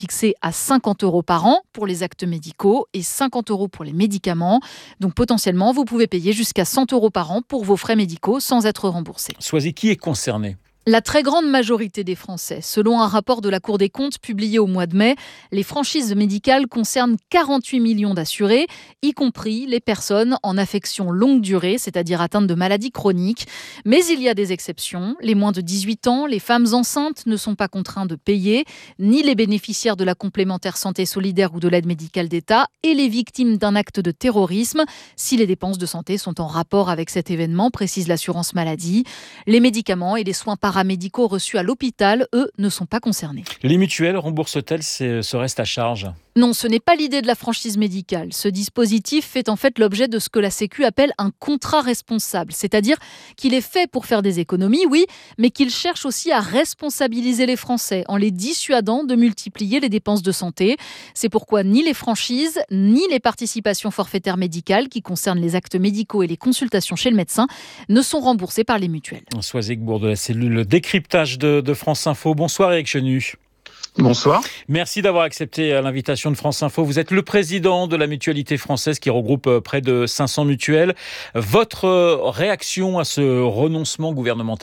fixé à 50 € par an pour les actes médicaux et 50 € pour les médicaments. Donc potentiellement, vous pouvez payer jusqu'à 100 € par an pour vos frais médicaux sans être remboursé. Soisy, qui est concerné ? La très grande majorité des Français. Selon un rapport de la Cour des comptes publié au mois de mai, les franchises médicales concernent 48 millions d'assurés, y compris les personnes en affection longue durée, c'est-à-dire atteintes de maladies chroniques. Mais il y a des exceptions. Les moins de 18 ans, les femmes enceintes ne sont pas contraints de payer, ni les bénéficiaires de la complémentaire santé solidaire ou de l'aide médicale d'État et les victimes d'un acte de terrorisme, si les dépenses de santé sont en rapport avec cet événement, précise l'assurance maladie. Les médicaments et les soins paramédicaux reçus à l'hôpital, eux, ne sont pas concernés. Les mutuelles remboursent-elles ce reste à charge ? Non, ce n'est pas l'idée de la franchise médicale. Ce dispositif fait en fait l'objet de ce que la Sécu appelle un contrat responsable, c'est-à-dire qu'il est fait pour faire des économies, oui, mais qu'il cherche aussi à responsabiliser les Français en les dissuadant de multiplier les dépenses de santé. C'est pourquoi ni les franchises, ni les participations forfaitaires médicales qui concernent les actes médicaux et les consultations chez le médecin ne sont remboursées par les mutuelles. Soisy Gbourd de la cellule décryptage de France Info. Bonsoir Éric Chenu. Bonsoir. Merci d'avoir accepté l'invitation de France Info. Vous êtes le président de la mutualité française qui regroupe près de 500 mutuelles. Votre réaction à ce renoncement gouvernemental ?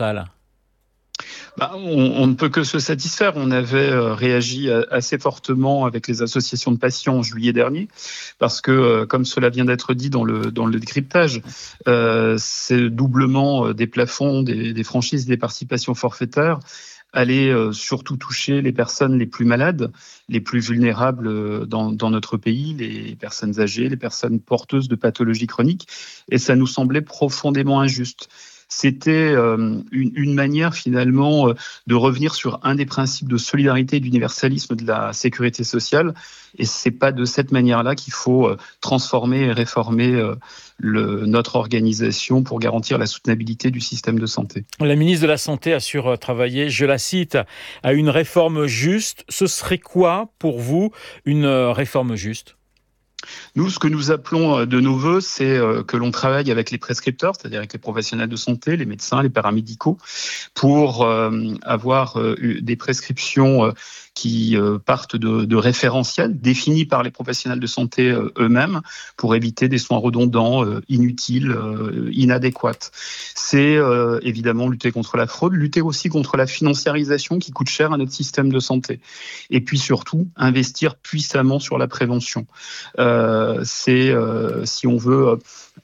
On ne peut que se satisfaire. On avait réagi assez fortement avec les associations de patients en juillet dernier, parce que, comme cela vient d'être dit dans le décryptage, c'est doublement des plafonds, des franchises, des participations forfaitaires allait surtout toucher les personnes les plus malades, les plus vulnérables dans notre pays, les personnes âgées, les personnes porteuses de pathologies chroniques, et ça nous semblait profondément injuste. C'était une manière finalement de revenir sur un des principes de solidarité et d'universalisme de la sécurité sociale, et c'est pas de cette manière-là qu'il faut transformer et réformer notre organisation pour garantir la soutenabilité du système de santé. La ministre de la Santé assure travailler, je la cite, à une réforme juste. Ce serait quoi pour vous une réforme juste ? Nous, ce que nous appelons de nos voeux, c'est que l'on travaille avec les prescripteurs, c'est-à-dire avec les professionnels de santé, les médecins, les paramédicaux, pour avoir des prescriptions qui partent de référentiels définis par les professionnels de santé eux-mêmes pour éviter des soins redondants, inutiles, inadéquats. C'est évidemment lutter contre la fraude, lutter aussi contre la financiarisation qui coûte cher à notre système de santé. Et puis surtout, investir puissamment sur la prévention. C'est si on veut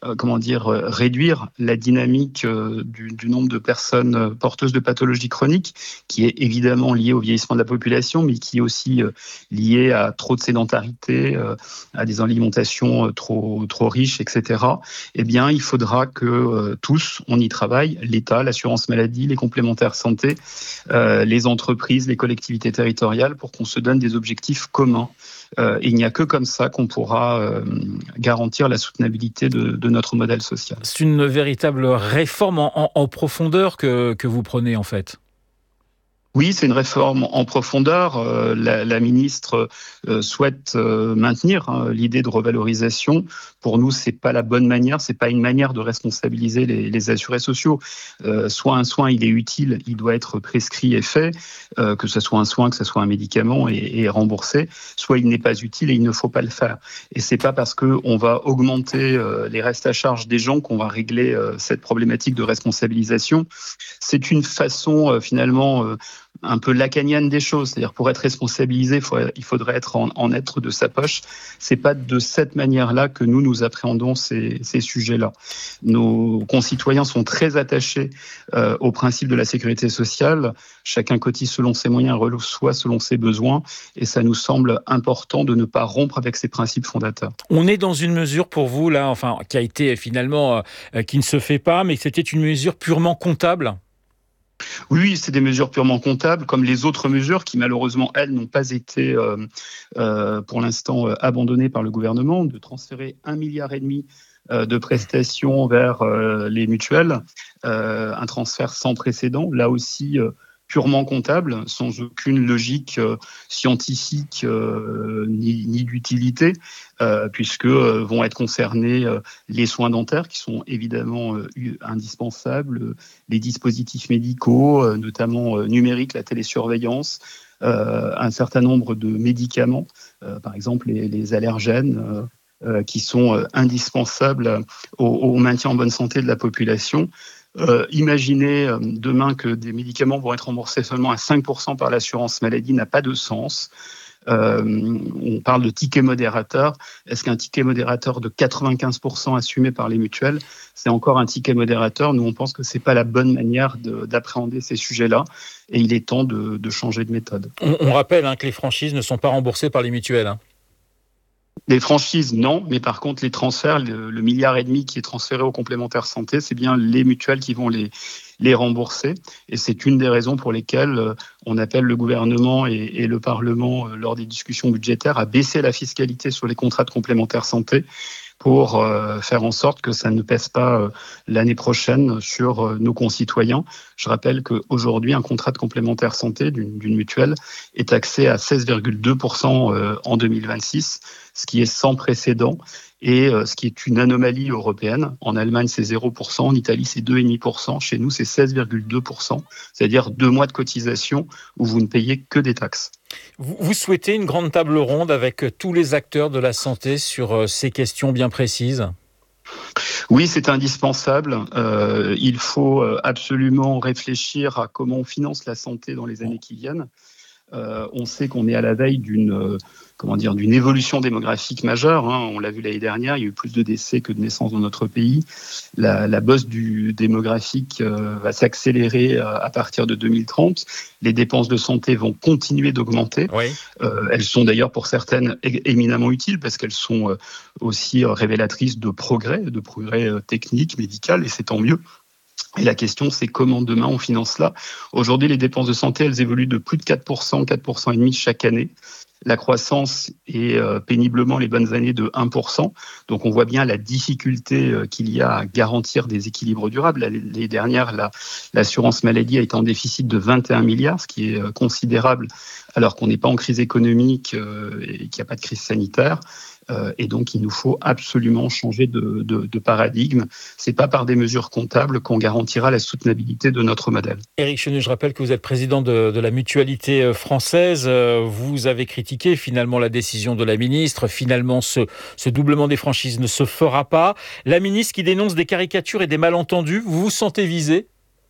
réduire la dynamique du nombre de personnes porteuses de pathologies chroniques, qui est évidemment lié au vieillissement de la population, mais qui est aussi lié à trop de sédentarité, à des alimentations trop riches, etc. Eh bien, il faudra que tous, on y travaille, l'État, l'assurance maladie, les complémentaires santé, les entreprises, les collectivités territoriales, pour qu'on se donne des objectifs communs. Et il n'y a que comme ça qu'on pourra garantir la soutenabilité de notre modèle social. C'est une véritable réforme en profondeur que vous prenez en fait. Oui, c'est une réforme en profondeur. La ministre souhaite maintenir l'idée de revalorisation. Pour nous, c'est pas la bonne manière. C'est pas une manière de responsabiliser les assurés sociaux. Soit un soin, il est utile, il doit être prescrit et fait, que ce soit un soin, que ce soit un médicament et remboursé. Soit il n'est pas utile et il ne faut pas le faire. Et c'est pas parce que on va augmenter les restes à charge des gens qu'on va régler cette problématique de responsabilisation. C'est une façon finalement un peu lacanienne des choses, c'est-à-dire pour être responsabilisé, il faudrait être en être de sa poche. C'est pas de cette manière-là que nous appréhendons ces sujets-là. Nos concitoyens sont très attachés au principe de la sécurité sociale. Chacun cotise selon ses moyens, reçoit selon ses besoins, et ça nous semble important de ne pas rompre avec ces principes fondateurs. On est dans une mesure pour vous là, enfin qui a été finalement qui ne se fait pas, mais c'était une mesure purement comptable. Oui, c'est des mesures purement comptables, comme les autres mesures qui, malheureusement, elles, n'ont pas été, pour l'instant, abandonnées par le gouvernement, de transférer 1,5 milliard de prestations vers les mutuelles, un transfert sans précédent, là aussi purement comptable, sans aucune logique scientifique ni d'utilité, puisque vont être concernés les soins dentaires qui sont évidemment indispensables, les dispositifs médicaux, notamment numériques, la télésurveillance, un certain nombre de médicaments, par exemple les allergènes, qui sont indispensables au maintien en bonne santé de la population. Imaginez demain que des médicaments vont être remboursés seulement à 5% par l'assurance maladie n'a pas de sens. On parle de ticket modérateur. Est-ce qu'un ticket modérateur de 95% assumé par les mutuelles, c'est encore un ticket modérateur? Nous, on pense que c'est pas la bonne manière d'appréhender ces sujets-là, et il est temps de changer de méthode. On rappelle que les franchises ne sont pas remboursées par les mutuelles. Les franchises, non, mais par contre, les transferts, le milliard et demi qui est transféré aux complémentaires santé, c'est bien les mutuelles qui vont les rembourser. Et c'est une des raisons pour lesquelles on appelle le gouvernement et le Parlement, lors des discussions budgétaires, à baisser la fiscalité sur les contrats de complémentaires santé pour faire en sorte que ça ne pèse pas l'année prochaine sur nos concitoyens. Je rappelle qu'aujourd'hui, un contrat de complémentaire santé d'une mutuelle est taxé à 16,2% en 2026, ce qui est sans précédent et ce qui est une anomalie européenne. En Allemagne, c'est 0%, en Italie, c'est 2,5%, chez nous, c'est 16,2%, c'est-à-dire 2 mois de cotisation où vous ne payez que des taxes. Vous souhaitez une grande table ronde avec tous les acteurs de la santé sur ces questions bien précises ? Oui, c'est indispensable. Il faut absolument réfléchir à comment on finance la santé dans les années qui viennent. On sait qu'on est à la veille d'une évolution démographique majeure. On l'a vu l'année dernière, il y a eu plus de décès que de naissances dans notre pays. La bosse démographique va s'accélérer à partir de 2030. Les dépenses de santé vont continuer d'augmenter. Oui. Elles sont d'ailleurs pour certaines éminemment utiles parce qu'elles sont aussi révélatrices de progrès techniques, médicaux, et c'est tant mieux. Et la question, c'est comment demain on finance cela. Aujourd'hui, les dépenses de santé, elles évoluent de plus de 4%, 4,5% chaque année. La croissance est péniblement les bonnes années de 1%. Donc on voit bien la difficulté qu'il y a à garantir des équilibres durables. L'année dernière, l'assurance maladie a été en déficit de 21 milliards, ce qui est considérable alors qu'on n'est pas en crise économique et qu'il n'y a pas de crise sanitaire. Et donc, il nous faut absolument changer de paradigme. Ce n'est pas par des mesures comptables qu'on garantira la soutenabilité de notre modèle. Éric Chenu, je rappelle que vous êtes président de la Mutualité française. Vous avez critiqué finalement la décision de la ministre. Finalement, ce doublement des franchises ne se fera pas. La ministre qui dénonce des caricatures et des malentendus, vous vous sentez visé ?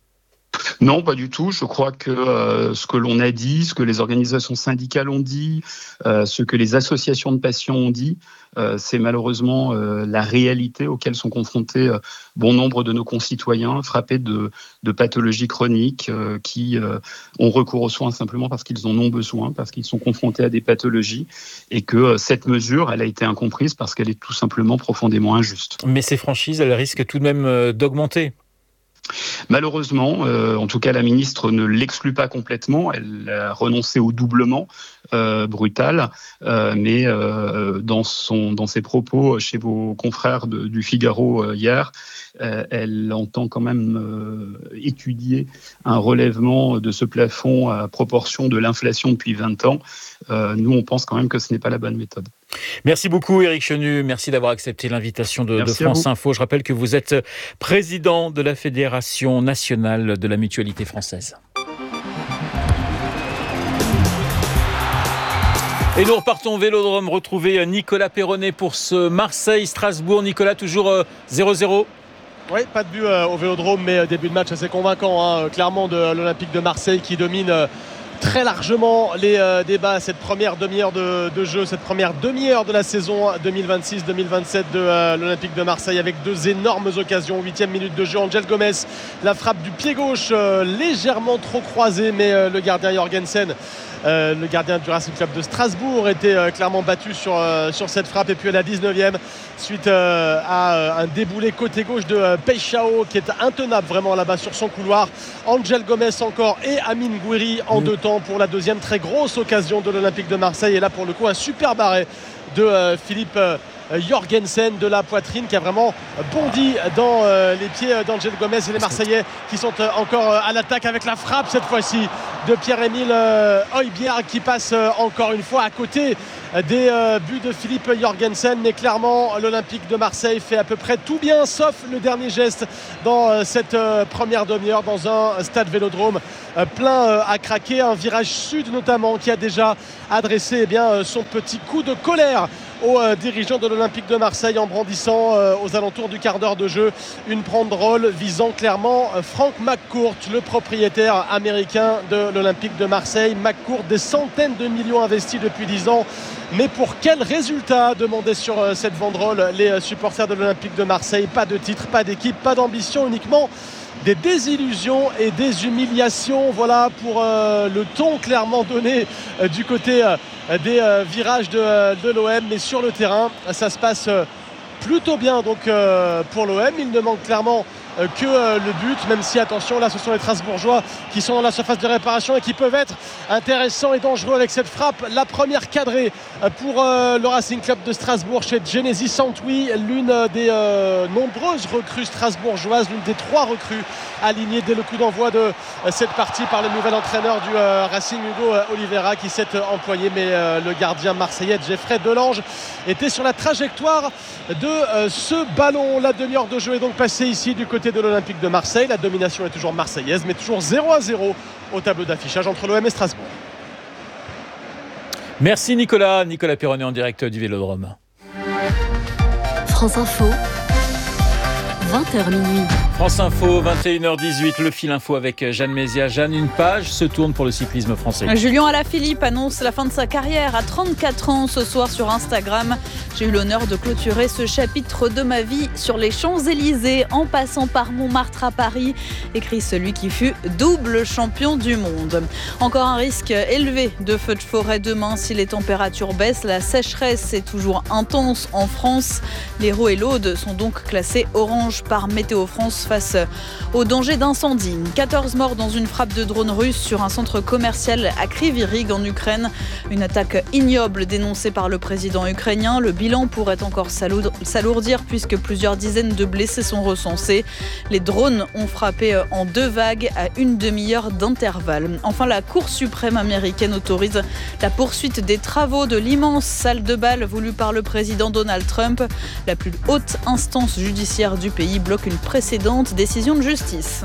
Non, pas du tout. Je crois que ce que l'on a dit, ce que les organisations syndicales ont dit, ce que les associations de patients ont dit, c'est malheureusement la réalité auquel sont confrontés bon nombre de nos concitoyens frappés de pathologies chroniques qui ont recours aux soins simplement parce qu'ils en ont besoin, parce qu'ils sont confrontés à des pathologies et que cette mesure, elle a été incomprise parce qu'elle est tout simplement profondément injuste. Mais ces franchises, elles risquent tout de même d'augmenter. Malheureusement, en tout cas, la ministre ne l'exclut pas complètement. Elle a renoncé au doublement brutal, mais dans ses propos chez vos confrères du Figaro hier, elle entend quand même étudier un relèvement de ce plafond à proportion de l'inflation depuis 20 ans. Nous, on pense quand même que ce n'est pas la bonne méthode. Merci beaucoup Éric Chenu, merci d'avoir accepté l'invitation de France Info. Je rappelle que vous êtes président de la Fédération nationale de la Mutualité française. Et nous repartons au Vélodrome, retrouver Nicolas Perronnet pour ce Marseille-Strasbourg. Nicolas, toujours 0-0 ? Oui, pas de but au Vélodrome, mais début de match assez convaincant, clairement, de l'Olympique de Marseille qui domine très largement les débats, cette première demi-heure de jeu, cette première demi-heure de la saison 2026-2027 de l'Olympique de Marseille, avec 2 énormes occasions. 8e minute de jeu, Angel Gomez, la frappe du pied gauche légèrement trop croisée, mais le gardien Jorgensen, le gardien du Racing Club de Strasbourg, était clairement battu sur cette frappe. Et puis à la 19e, suite à un déboulé côté gauche de Peixao qui est intenable vraiment là-bas sur son couloir, Angel Gomez encore et Amine Gouiri en 2 temps pour la 2e très grosse occasion de l'Olympique de Marseille. Et là pour le coup un superbe arrêt de Philippe Jorgensen de la poitrine qui a vraiment bondi dans les pieds d'Angel Gomez et les Marseillais qui sont encore à l'attaque avec la frappe cette fois-ci de Pierre-Emile Højbjerg qui passe encore une fois à côté des buts de Philippe Jorgensen, mais clairement l'Olympique de Marseille fait à peu près tout bien sauf le dernier geste dans cette première demi-heure dans un stade Vélodrome plein à craquer, un virage sud notamment qui a déjà adressé son petit coup de colère aux dirigeants de l'Olympique de Marseille en brandissant aux alentours du quart d'heure de jeu une banderole visant clairement Frank McCourt, le propriétaire américain de l'Olympique de Marseille. McCourt, des centaines de millions investis depuis 10 ans, mais pour quel résultat, demandaient sur cette banderole les supporters de l'Olympique de Marseille. Pas de titre, pas d'équipe, pas d'ambition, uniquement des désillusions et des humiliations. Voilà pour le ton clairement donné du côté des virages de l'OM, mais sur le terrain ça se passe plutôt bien donc pour l'OM. Il ne manque clairement que le but, même si attention là ce sont les Strasbourgeois qui sont dans la surface de réparation et qui peuvent être intéressants et dangereux avec cette frappe. La première cadrée pour le Racing Club de Strasbourg chez Genesis Santoui, l'une des nombreuses recrues strasbourgeoises, l'une des 3 recrues alignées dès le coup d'envoi de cette partie par le nouvel entraîneur du Racing, Hugo Oliveira, qui s'est employé, mais le gardien marseillais Geoffrey Delange était sur la trajectoire de ce ballon. La demi-heure de jeu est donc passée ici du côté de l'Olympique de Marseille. La domination est toujours marseillaise, mais toujours 0-0 au tableau d'affichage entre l'OM et Strasbourg. Merci Nicolas Perronnet en direct du Vélodrome. France Info, 20h minuit. France Info, 21h18, le fil info avec Jeanne Mézia. Jeanne, une page se tourne pour le cyclisme français. Julien Alaphilippe annonce la fin de sa carrière à 34 ans ce soir sur Instagram. J'ai eu l'honneur de clôturer ce chapitre de ma vie sur les Champs-Élysées en passant par Montmartre à Paris, écrit celui qui fut double champion du monde. Encore un risque élevé de feux de forêt demain si les températures baissent. La sécheresse est toujours intense en France. L'Hérault et l'Aude sont donc classés orange par Météo France face au danger d'incendie. 14 morts dans une frappe de drone russe sur un centre commercial à Kryvyi Rih en Ukraine. Une attaque ignoble dénoncée par le président ukrainien. Le bilan pourrait encore s'alourdir puisque plusieurs dizaines de blessés sont recensés. Les drones ont frappé en 2 vagues à une demi-heure d'intervalle. Enfin, la Cour suprême américaine autorise la poursuite des travaux de l'immense salle de bal voulue par le président Donald Trump. La plus haute instance judiciaire du pays bloque une précédente décision de justice.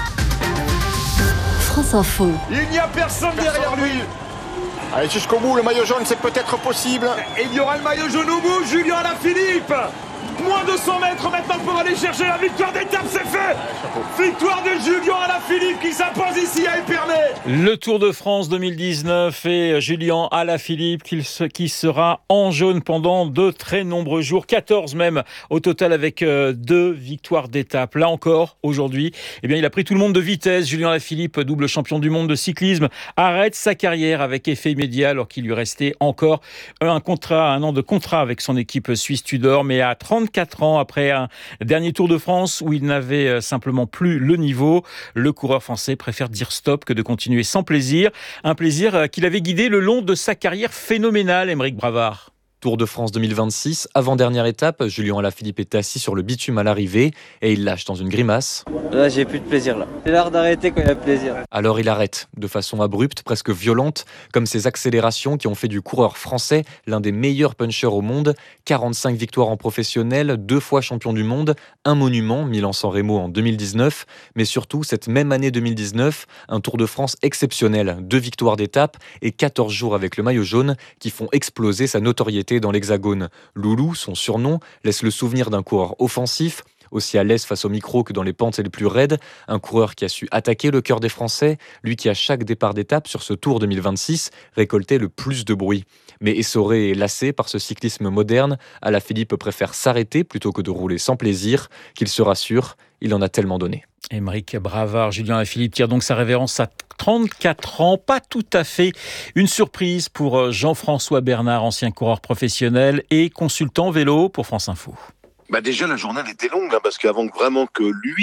France Info. Il n'y a personne derrière lui. Allez jusqu'au bout, le maillot jaune c'est peut-être possible. Et il y aura le maillot jaune au bout, Julien Alaphilippe. Moins de 100 mètres maintenant pour aller chercher la victoire d'étape, c'est fait. Victoire de Julien Alaphilippe qui s'impose ici à Épernay. Le Tour de France 2019 et Julien Alaphilippe qui sera en jaune pendant de très nombreux jours, 14 même au total avec 2 victoires d'étape. Là encore, aujourd'hui, il a pris tout le monde de vitesse. Julien Alaphilippe, double champion du monde de cyclisme, arrête sa carrière avec effet immédiat alors qu'il lui restait encore un an de contrat avec son équipe suisse Tudor, mais à 34 ans après un dernier Tour de France où il n'avait simplement plus le niveau, le coureur français préfère dire stop que de continuer sans plaisir. Un plaisir qu'il avait guidé le long de sa carrière phénoménale, Aymeric Bravard. Tour de France 2026, avant-dernière étape, Julien Alaphilippe est assis sur le bitume à l'arrivée et il lâche dans une grimace. Là, j'ai plus de plaisir là. C'est l'heure d'arrêter quand il y a plaisir. Alors il arrête, de façon abrupte, presque violente, comme ces accélérations qui ont fait du coureur français l'un des meilleurs punchers au monde. 45 victoires en professionnel, 2 fois champion du monde, un monument, Milan-San Remo en 2019, mais surtout cette même année 2019, un Tour de France exceptionnel, 2 victoires d'étape et 14 jours avec le maillot jaune qui font exploser sa notoriété dans l'Hexagone. Loulou, son surnom, laisse le souvenir d'un coureur offensif, aussi à l'aise face au micro que dans les pentes les plus raides, un coureur qui a su attaquer le cœur des Français, lui qui à chaque départ d'étape sur ce Tour 2026 récoltait le plus de bruit. Mais essoré et lassé par ce cyclisme moderne, Alaphilippe préfère s'arrêter plutôt que de rouler sans plaisir, qu'il se rassure, il en a tellement donné. Aymeric Bravard, Julien Alaphilippe tire donc sa révérence à 34 ans, pas tout à fait une surprise pour Jean-François Bernard, ancien coureur professionnel et consultant vélo pour France Info. Déjà la journée elle était longue parce qu'avant vraiment que lui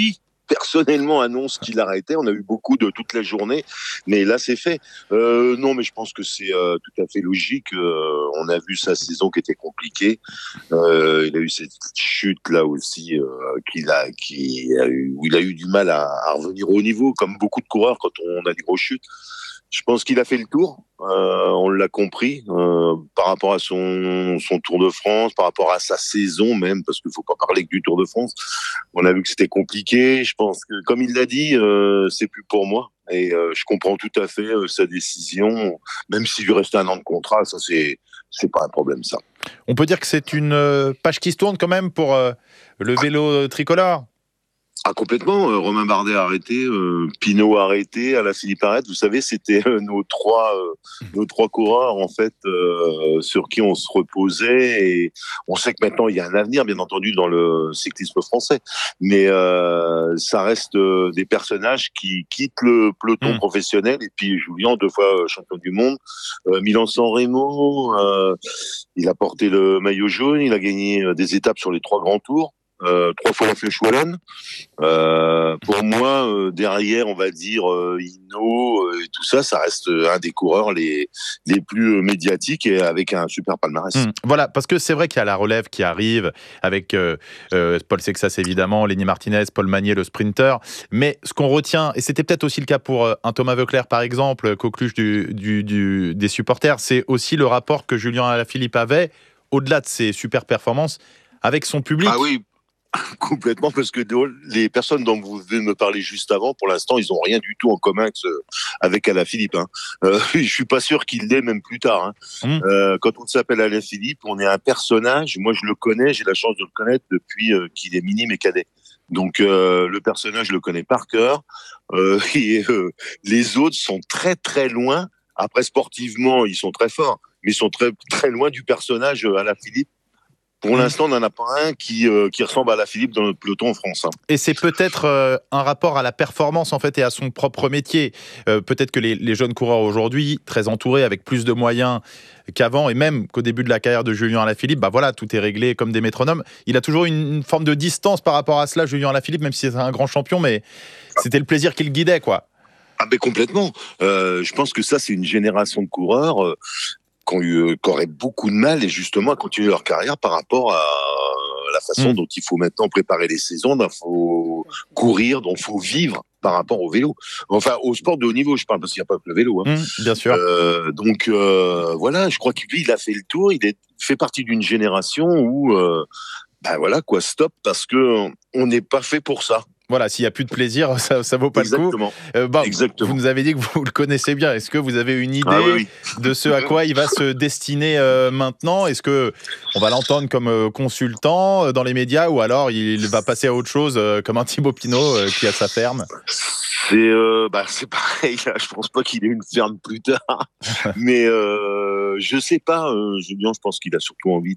personnellement annonce qu'il arrêtait. On a eu beaucoup de toute la journée, mais là c'est fait. Non, mais je pense que c'est tout à fait logique. On a vu sa saison qui était compliquée. Il a eu cette chute là aussi où il a eu du mal à revenir au niveau, comme beaucoup de coureurs quand on a des grosses chutes. Je pense qu'il a fait le tour. On l'a compris par rapport à son Tour de France, par rapport à sa saison même, parce qu'il faut pas parler que du Tour de France. On a vu que c'était compliqué. Je pense que, comme il l'a dit, c'est plus pour moi. Et je comprends tout à fait sa décision, même s'il lui restait un an de contrat. Ça, c'est pas un problème, ça. On peut dire que c'est une page qui se tourne quand même pour le vélo tricolore. Ah, complètement. Romain Bardet a arrêté, Pinot a arrêté, Alaphilippe arrête. Vous savez, c'était nos trois coureurs en fait sur qui on se reposait, et on sait que maintenant il y a un avenir, bien entendu, dans le cyclisme français. Mais ça reste des personnages qui quittent le peloton professionnel. Et puis Julien, 2 fois champion du monde, Milan-San Remo, il a porté le maillot jaune, il a gagné des étapes sur les 3 grands tours. 3 fois la Flèche Wallonne. Pour moi, derrière, on va dire Hinault et tout ça, ça reste un des coureurs les plus médiatiques et avec un super palmarès. Voilà, parce que c'est vrai qu'il y a la relève qui arrive avec Paul Sexas évidemment, Lenny Martinez, Paul Magnier, le sprinter. Mais ce qu'on retient, et c'était peut-être aussi le cas pour un Thomas Voeckler par exemple, coqueluche des supporters, c'est aussi le rapport que Julien Alaphilippe avait, au-delà de ses super performances, avec son public. Ah oui. Complètement, parce que les personnes dont vous venez de me parler juste avant, pour l'instant, ils n'ont rien du tout en commun avec Alaphilippe. Je suis pas sûr qu'il l'ait même plus tard. Quand on s'appelle Alaphilippe, on est un personnage. Moi, je le connais, j'ai la chance de le connaître depuis qu'il est minime et cadet. Donc, le personnage, je le connais par cœur. Les autres sont très, très loin. Après, sportivement, ils sont très forts, mais ils sont très, très loin du personnage Alaphilippe. Pour l'instant, on n'en a pas un qui ressemble à Alaphilippe dans notre peloton en France. Et c'est peut-être un rapport à la performance en fait et à son propre métier. Peut-être que les jeunes coureurs aujourd'hui, très entourés, avec plus de moyens qu'avant, et même qu'au début de la carrière de Julien Alaphilippe, voilà, tout est réglé comme des métronomes. Il a toujours une forme de distance par rapport à cela, Julien Alaphilippe, même si c'est un grand champion, mais c'était le plaisir qui le guidait, quoi. Ah ben complètement. Je pense que ça, c'est une génération de coureurs qui auraient beaucoup de mal, et justement, à continuer leur carrière par rapport à la façon dont il faut maintenant préparer les saisons, dont il faut courir, dont il faut vivre par rapport au vélo. Enfin, au sport de haut niveau, je parle, parce qu'il n'y a pas que le vélo. Bien sûr. Donc, voilà, je crois que lui, il a fait le tour. Il fait partie d'une génération où, voilà, quoi, stop, parce que on n'est pas fait pour ça. Voilà, s'il n'y a plus de plaisir, ça vaut pas le coup. Exactement. Vous nous avez dit que vous le connaissez bien. Est-ce que vous avez une idée de ce à quoi il va se destiner maintenant ? Est-ce que on va l'entendre comme consultant dans les médias, ou alors il va passer à autre chose comme un Thibaut Pinot qui a sa ferme ? C'est pareil. Je pense pas qu'il ait une ferme plus tard, mais je sais pas. Julien, je pense qu'il a surtout envie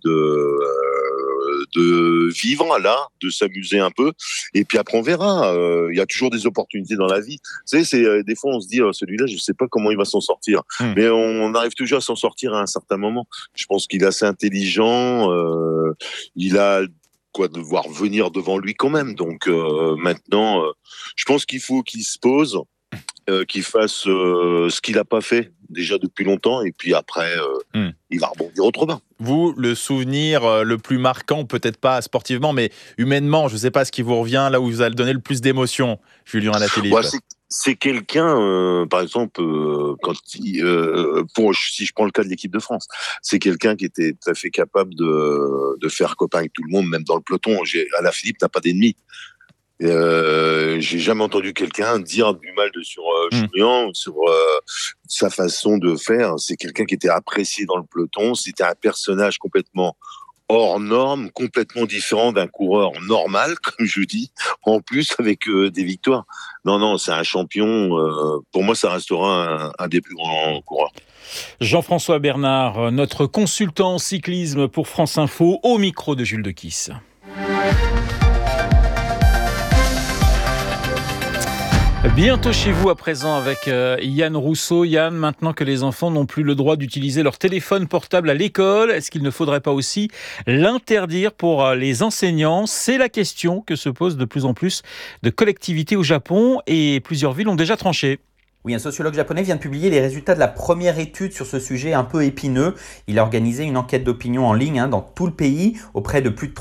de vivre là, de s'amuser un peu, et puis après on verra. Il y a toujours des opportunités dans la vie. Vous savez, des fois on se dit celui-là, je sais pas comment il va s'en sortir, mais on arrive toujours à s'en sortir à un certain moment. Je pense qu'il est assez intelligent. Il a quoi devoir venir devant lui quand même. Donc maintenant, je pense qu'il faut qu'il se pose, qu'il fasse ce qu'il n'a pas fait déjà depuis longtemps, et puis après, il va rebondir autrement. Vous, le souvenir le plus marquant, peut-être pas sportivement, mais humainement, je ne sais pas ce qui vous revient, là où vous allez donner le plus d'émotion, Julien Alaphilippe. C'est quelqu'un, par exemple, si je prends le cas de l'équipe de France, c'est quelqu'un qui était tout à fait capable de faire copain avec tout le monde, même dans le peloton. Alaphilippe n'a pas d'ennemis. J'ai jamais entendu quelqu'un dire du mal sur Julien, sur sa façon de faire. C'est quelqu'un qui était apprécié dans le peloton. C'était un personnage complètement hors norme, complètement différent d'un coureur normal, comme je dis, en plus avec des victoires. Non, c'est un champion. Pour moi, ça restera un des plus grands coureurs. Jean-François Bernard, notre consultant en cyclisme pour France Info, au micro de Jules Dequisse. Bientôt chez vous à présent avec Yann Rousseau. Yann, maintenant que les enfants n'ont plus le droit d'utiliser leur téléphone portable à l'école, est-ce qu'il ne faudrait pas aussi l'interdire pour les enseignants ? C'est la question que se posent de plus en plus de collectivités au Japon et plusieurs villes ont déjà tranché. Oui, un sociologue japonais vient de publier les résultats de la première étude sur ce sujet un peu épineux. Il a organisé une enquête d'opinion en ligne dans tout le pays auprès de plus de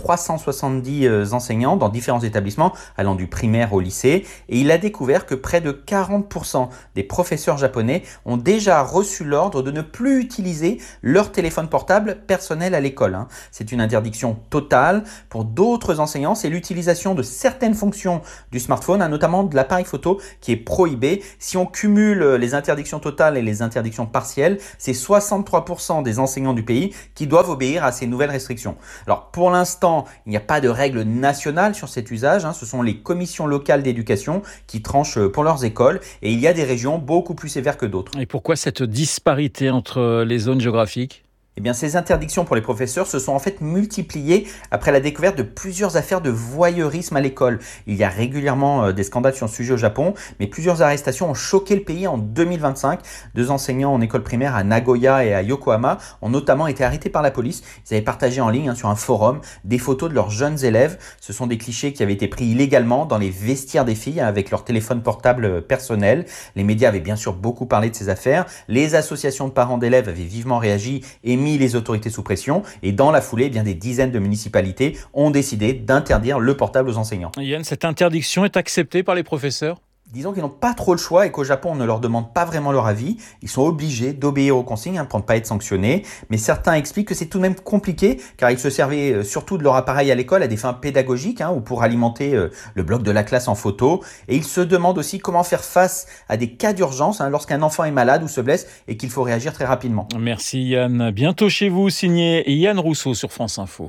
370 enseignants dans différents établissements allant du primaire au lycée. Et il a découvert que près de 40% des professeurs japonais ont déjà reçu l'ordre de ne plus utiliser leur téléphone portable personnel à l'école. C'est une interdiction totale. Pour d'autres enseignants, c'est l'utilisation de certaines fonctions du smartphone, notamment de l'appareil photo qui est prohibé. Si on cumule les interdictions totales et les interdictions partielles, c'est 63% des enseignants du pays qui doivent obéir à ces nouvelles restrictions. Alors pour l'instant, il n'y a pas de règle nationale sur cet usage, ce sont les commissions locales d'éducation qui tranchent pour leurs écoles et il y a des régions beaucoup plus sévères que d'autres. Et pourquoi cette disparité entre les zones géographiques ? Eh bien, ces interdictions pour les professeurs se sont en fait multipliées après la découverte de plusieurs affaires de voyeurisme à l'école. Il y a régulièrement des scandales sur ce sujet au Japon, mais plusieurs arrestations ont choqué le pays en 2025. 2 enseignants en école primaire à Nagoya et à Yokohama ont notamment été arrêtés par la police. Ils avaient partagé en ligne sur un forum des photos de leurs jeunes élèves. Ce sont des clichés qui avaient été pris illégalement dans les vestiaires des filles avec leur téléphone portable personnel. Les médias avaient bien sûr beaucoup parlé de ces affaires. Les associations de parents d'élèves avaient vivement réagi et mis les autorités sous pression et dans la foulée, des dizaines de municipalités ont décidé d'interdire le portable aux enseignants. Yann, cette interdiction est acceptée par les professeurs ? Disons qu'ils n'ont pas trop le choix et qu'au Japon, on ne leur demande pas vraiment leur avis. Ils sont obligés d'obéir aux consignes pour ne pas être sanctionnés. Mais certains expliquent que c'est tout de même compliqué car ils se servaient surtout de leur appareil à l'école à des fins pédagogiques ou pour alimenter le bloc de la classe en photo. Et ils se demandent aussi comment faire face à des cas d'urgence lorsqu'un enfant est malade ou se blesse et qu'il faut réagir très rapidement. Merci Yann. Bientôt chez vous, signé Yann Rousseau sur France Info.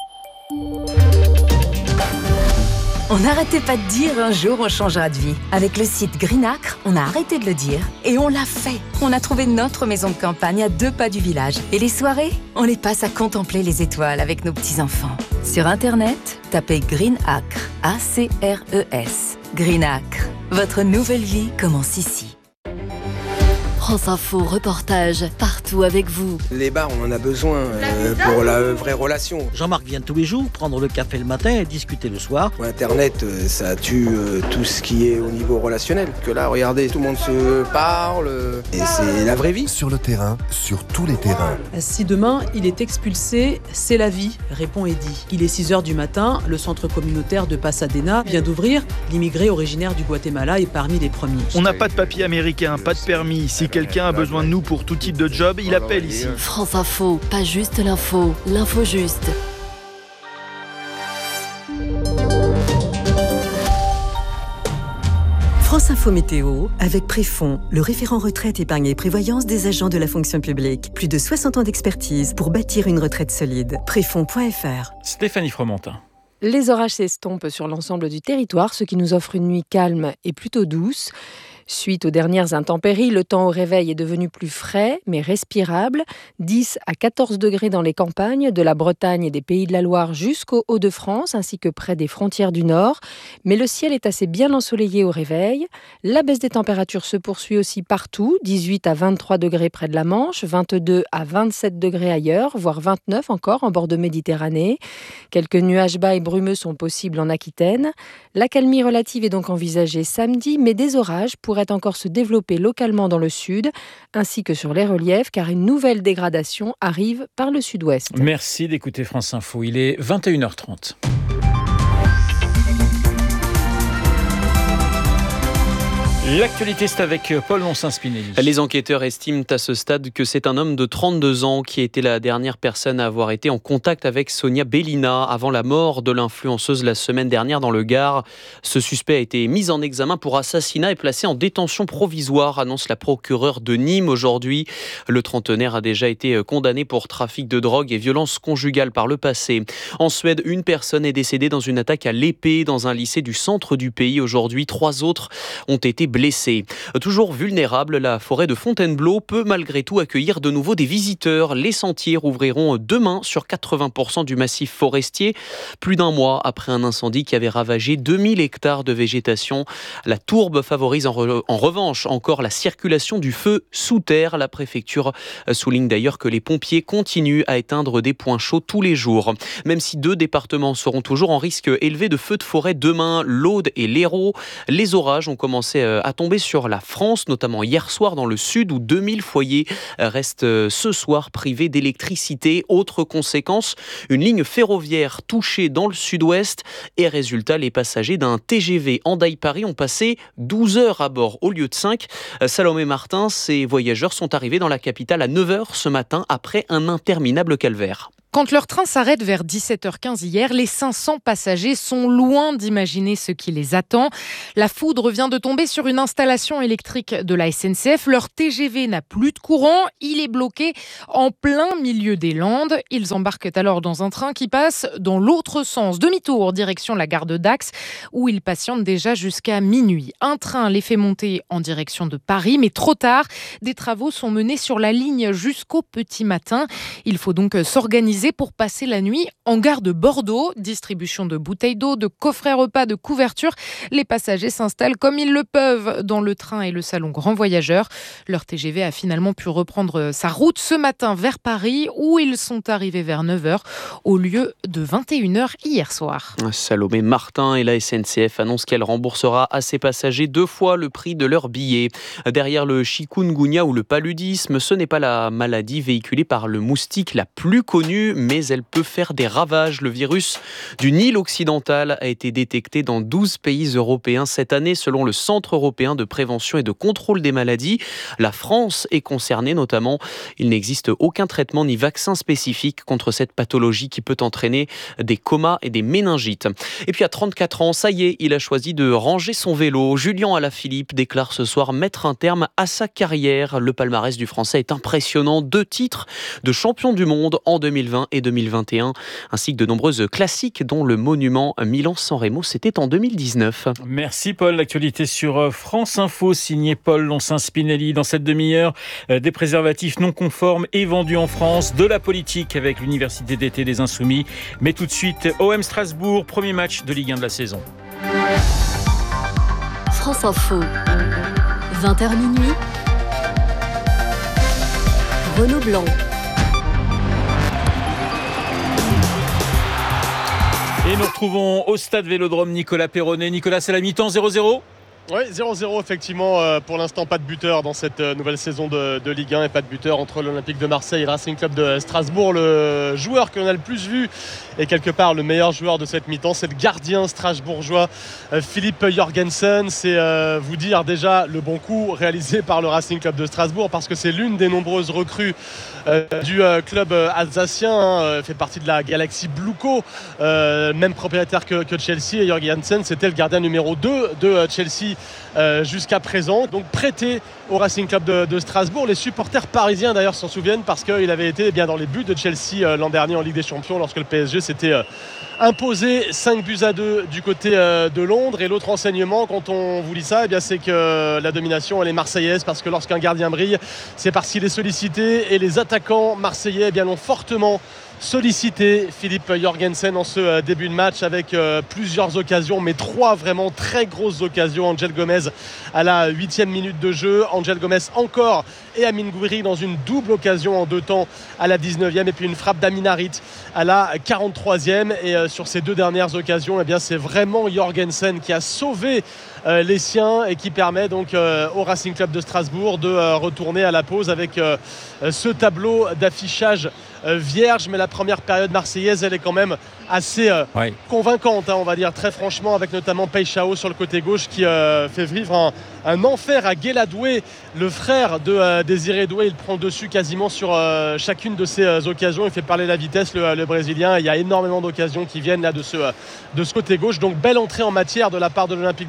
On n'arrêtait pas de dire un jour on changera de vie. Avec le site Greenacre, on a arrêté de le dire et on l'a fait. On a trouvé notre maison de campagne à 2 pas du village. Et les soirées, on les passe à contempler les étoiles avec nos petits-enfants. Sur Internet, tapez Greenacre, A-C-R-E-S. Greenacre, votre nouvelle vie commence ici. France Info, reportage, partout avec vous. Les bars, on en a besoin pour la vraie relation. Jean-Marc vient tous les jours prendre le café le matin et discuter le soir. Internet, ça tue tout ce qui est au niveau relationnel. Que là, regardez, tout le monde se parle et c'est la vraie vie. Sur le terrain, sur tous les terrains. Si demain, il est expulsé, c'est la vie, répond Eddy. Il est 6h du matin, le centre communautaire de Pasadena vient d'ouvrir. L'immigré originaire du Guatemala est parmi les premiers. On n'a pas de papier américain, pas de permis. Si quelqu'un a besoin de nous pour tout type de job, il appelle ici. France Info, pas juste l'info, l'info juste. France Info Météo avec Préfond, le référent retraite, épargne et prévoyance des agents de la fonction publique. Plus de 60 ans d'expertise pour bâtir une retraite solide. Préfond.fr. Stéphanie Fromentin. Les orages s'estompent sur l'ensemble du territoire, ce qui nous offre une nuit calme et plutôt douce. Suite aux dernières intempéries, le temps au réveil est devenu plus frais, mais respirable. 10 à 14 degrés dans les campagnes, de la Bretagne et des Pays de la Loire jusqu'aux Hauts-de-France, ainsi que près des frontières du Nord. Mais le ciel est assez bien ensoleillé au réveil. La baisse des températures se poursuit aussi partout. 18 à 23 degrés près de la Manche, 22 à 27 degrés ailleurs, voire 29 encore en bord de Méditerranée. Quelques nuages bas et brumeux sont possibles en Aquitaine. L'accalmie relative est donc envisagée samedi, mais des orages pourraient encore se développer localement dans le sud, ainsi que sur les reliefs, car une nouvelle dégradation arrive par le sud-ouest. Merci d'écouter France Info, il est 21h30. L'actualité, c'est avec Paul Monsin-Spinelli. Les enquêteurs estiment à ce stade que c'est un homme de 32 ans qui a été la dernière personne à avoir été en contact avec Sonia Bellina avant la mort de l'influenceuse la semaine dernière dans le Gard. Ce suspect a été mis en examen pour assassinat et placé en détention provisoire, annonce la procureure de Nîmes aujourd'hui. Le trentenaire a déjà été condamné pour trafic de drogue et violence conjugale par le passé. En Suède, une personne est décédée dans une attaque à l'épée dans un lycée du centre du pays aujourd'hui. 3 autres ont été blessés. Toujours vulnérable, la forêt de Fontainebleau peut malgré tout accueillir de nouveau des visiteurs. Les sentiers rouvriront demain sur 80% du massif forestier, plus d'un mois après un incendie qui avait ravagé 2000 hectares de végétation. La tourbe favorise en revanche encore la circulation du feu sous terre. La préfecture souligne d'ailleurs que les pompiers continuent à éteindre des points chauds tous les jours. Même si 2 départements seront toujours en risque élevé de feux de forêt demain, l'Aude et l'Hérault. Les orages ont commencé à tomber sur la France, notamment hier soir dans le sud où 2000 foyers restent ce soir privés d'électricité. Autre conséquence, une ligne ferroviaire touchée dans le sud-ouest et résultat, les passagers d'un TGV Hendaye-Paris ont passé 12 heures à bord au lieu de 5. Salomé Martin, ces voyageurs sont arrivés dans la capitale à 9h ce matin après un interminable calvaire. Quand leur train s'arrête vers 17h15 hier, les 500 passagers sont loin d'imaginer ce qui les attend. La foudre vient de tomber sur une installation électrique de la SNCF. Leur TGV n'a plus de courant. Il est bloqué en plein milieu des Landes. Ils embarquent alors dans un train qui passe dans l'autre sens, demi-tour, direction la gare de Dax, où ils patientent déjà jusqu'à minuit. Un train les fait monter en direction de Paris, mais trop tard. Des travaux sont menés sur la ligne jusqu'au petit matin. Il faut donc s'organiser pour passer la nuit en gare de Bordeaux. Distribution de bouteilles d'eau, de coffrets repas, de couvertures. Les passagers s'installent comme ils le peuvent dans le train et le salon grand voyageur. Leur TGV a finalement pu reprendre sa route ce matin vers Paris où ils sont arrivés vers 9h au lieu de 21h hier soir. Salomé Martin et la SNCF annoncent qu'elle remboursera à ses passagers 2 fois le prix de leur billet. Derrière le chikungunya ou le paludisme, ce n'est pas la maladie véhiculée par le moustique la plus connue, mais elle peut faire des ravages. Le virus du Nil occidental a été détecté dans 12 pays européens cette année, selon le Centre européen de prévention et de contrôle des maladies. La France est concernée notamment. Il n'existe aucun traitement ni vaccin spécifique contre cette pathologie qui peut entraîner des comas et des méningites. Et puis à 34 ans, ça y est, il a choisi de ranger son vélo. Julien Alaphilippe déclare ce soir mettre un terme à sa carrière. Le palmarès du Français est impressionnant. 2 titres de champion du monde en 2020 et 2021, ainsi que de nombreuses classiques, dont le monument Milan-San Remo, c'était en 2019. Merci Paul. L'actualité sur France Info, signé Paul Lonsin-Spinelli. Dans cette demi-heure, des préservatifs non conformes et vendus en France, de la politique avec l'Université d'été des Insoumis. Mais tout de suite, OM Strasbourg, premier match de Ligue 1 de la saison. France Info, 20h minuit. Renaud Blanc. Et nous retrouvons au stade Vélodrome Nicolas Perronnet. Nicolas, c'est la mi-temps, 0-0 ? Oui, 0-0 effectivement. Pour l'instant, pas de buteur dans cette nouvelle saison de Ligue 1 et pas de buteur entre l'Olympique de Marseille et le Racing Club de Strasbourg. Le joueur que l'on a le plus vu et quelque part le meilleur joueur de cette mi-temps, c'est le gardien strasbourgeois Philippe Jorgensen. C'est vous dire déjà le bon coup réalisé par le Racing Club de Strasbourg, parce que c'est l'une des nombreuses recrues du club alsacien, fait partie de la Galaxy Bluco, même propriétaire que Chelsea. Et Jorgensen, c'était le gardien numéro 2 de Chelsea jusqu'à présent, donc prêté au Racing Club de Strasbourg. Les supporters parisiens d'ailleurs s'en souviennent, parce qu'il avait été bien dans les buts de Chelsea l'an dernier en Ligue des Champions, lorsque le PSG s'était imposé 5-2 du côté de Londres. Et l'autre enseignement, quand on vous lit ça, eh bien, c'est que la domination elle est marseillaise, parce que lorsqu'un gardien brille, c'est parce qu'il est sollicité, et les attaquants marseillais eh bien, l'ont fortement sollicité Philippe Jorgensen en ce début de match, avec plusieurs occasions, mais 3 vraiment très grosses occasions. Angel Gomez à la 8e minute de jeu, Angel Gomez encore, et Amine Gouiri dans une double occasion en 2 temps à la 19e, et puis une frappe d'Amin Harit à la 43e. Et sur ces 2 dernières occasions, eh bien, c'est vraiment Jorgensen qui a sauvé les siens, et qui permet donc au Racing Club de Strasbourg de retourner à la pause avec ce tableau d'affichage vierge. Mais la première période marseillaise, elle est quand même assez convaincante, on va dire, très franchement, avec notamment Peixao sur le côté gauche qui fait vivre un enfer à Guéladoué, le frère de Désiré Doué. Il prend le dessus quasiment sur chacune de ces occasions. Il fait parler la vitesse, le Brésilien. Il y a énormément d'occasions qui viennent là de ce côté gauche. Donc belle entrée en matière de la part de l'Olympique de Marseille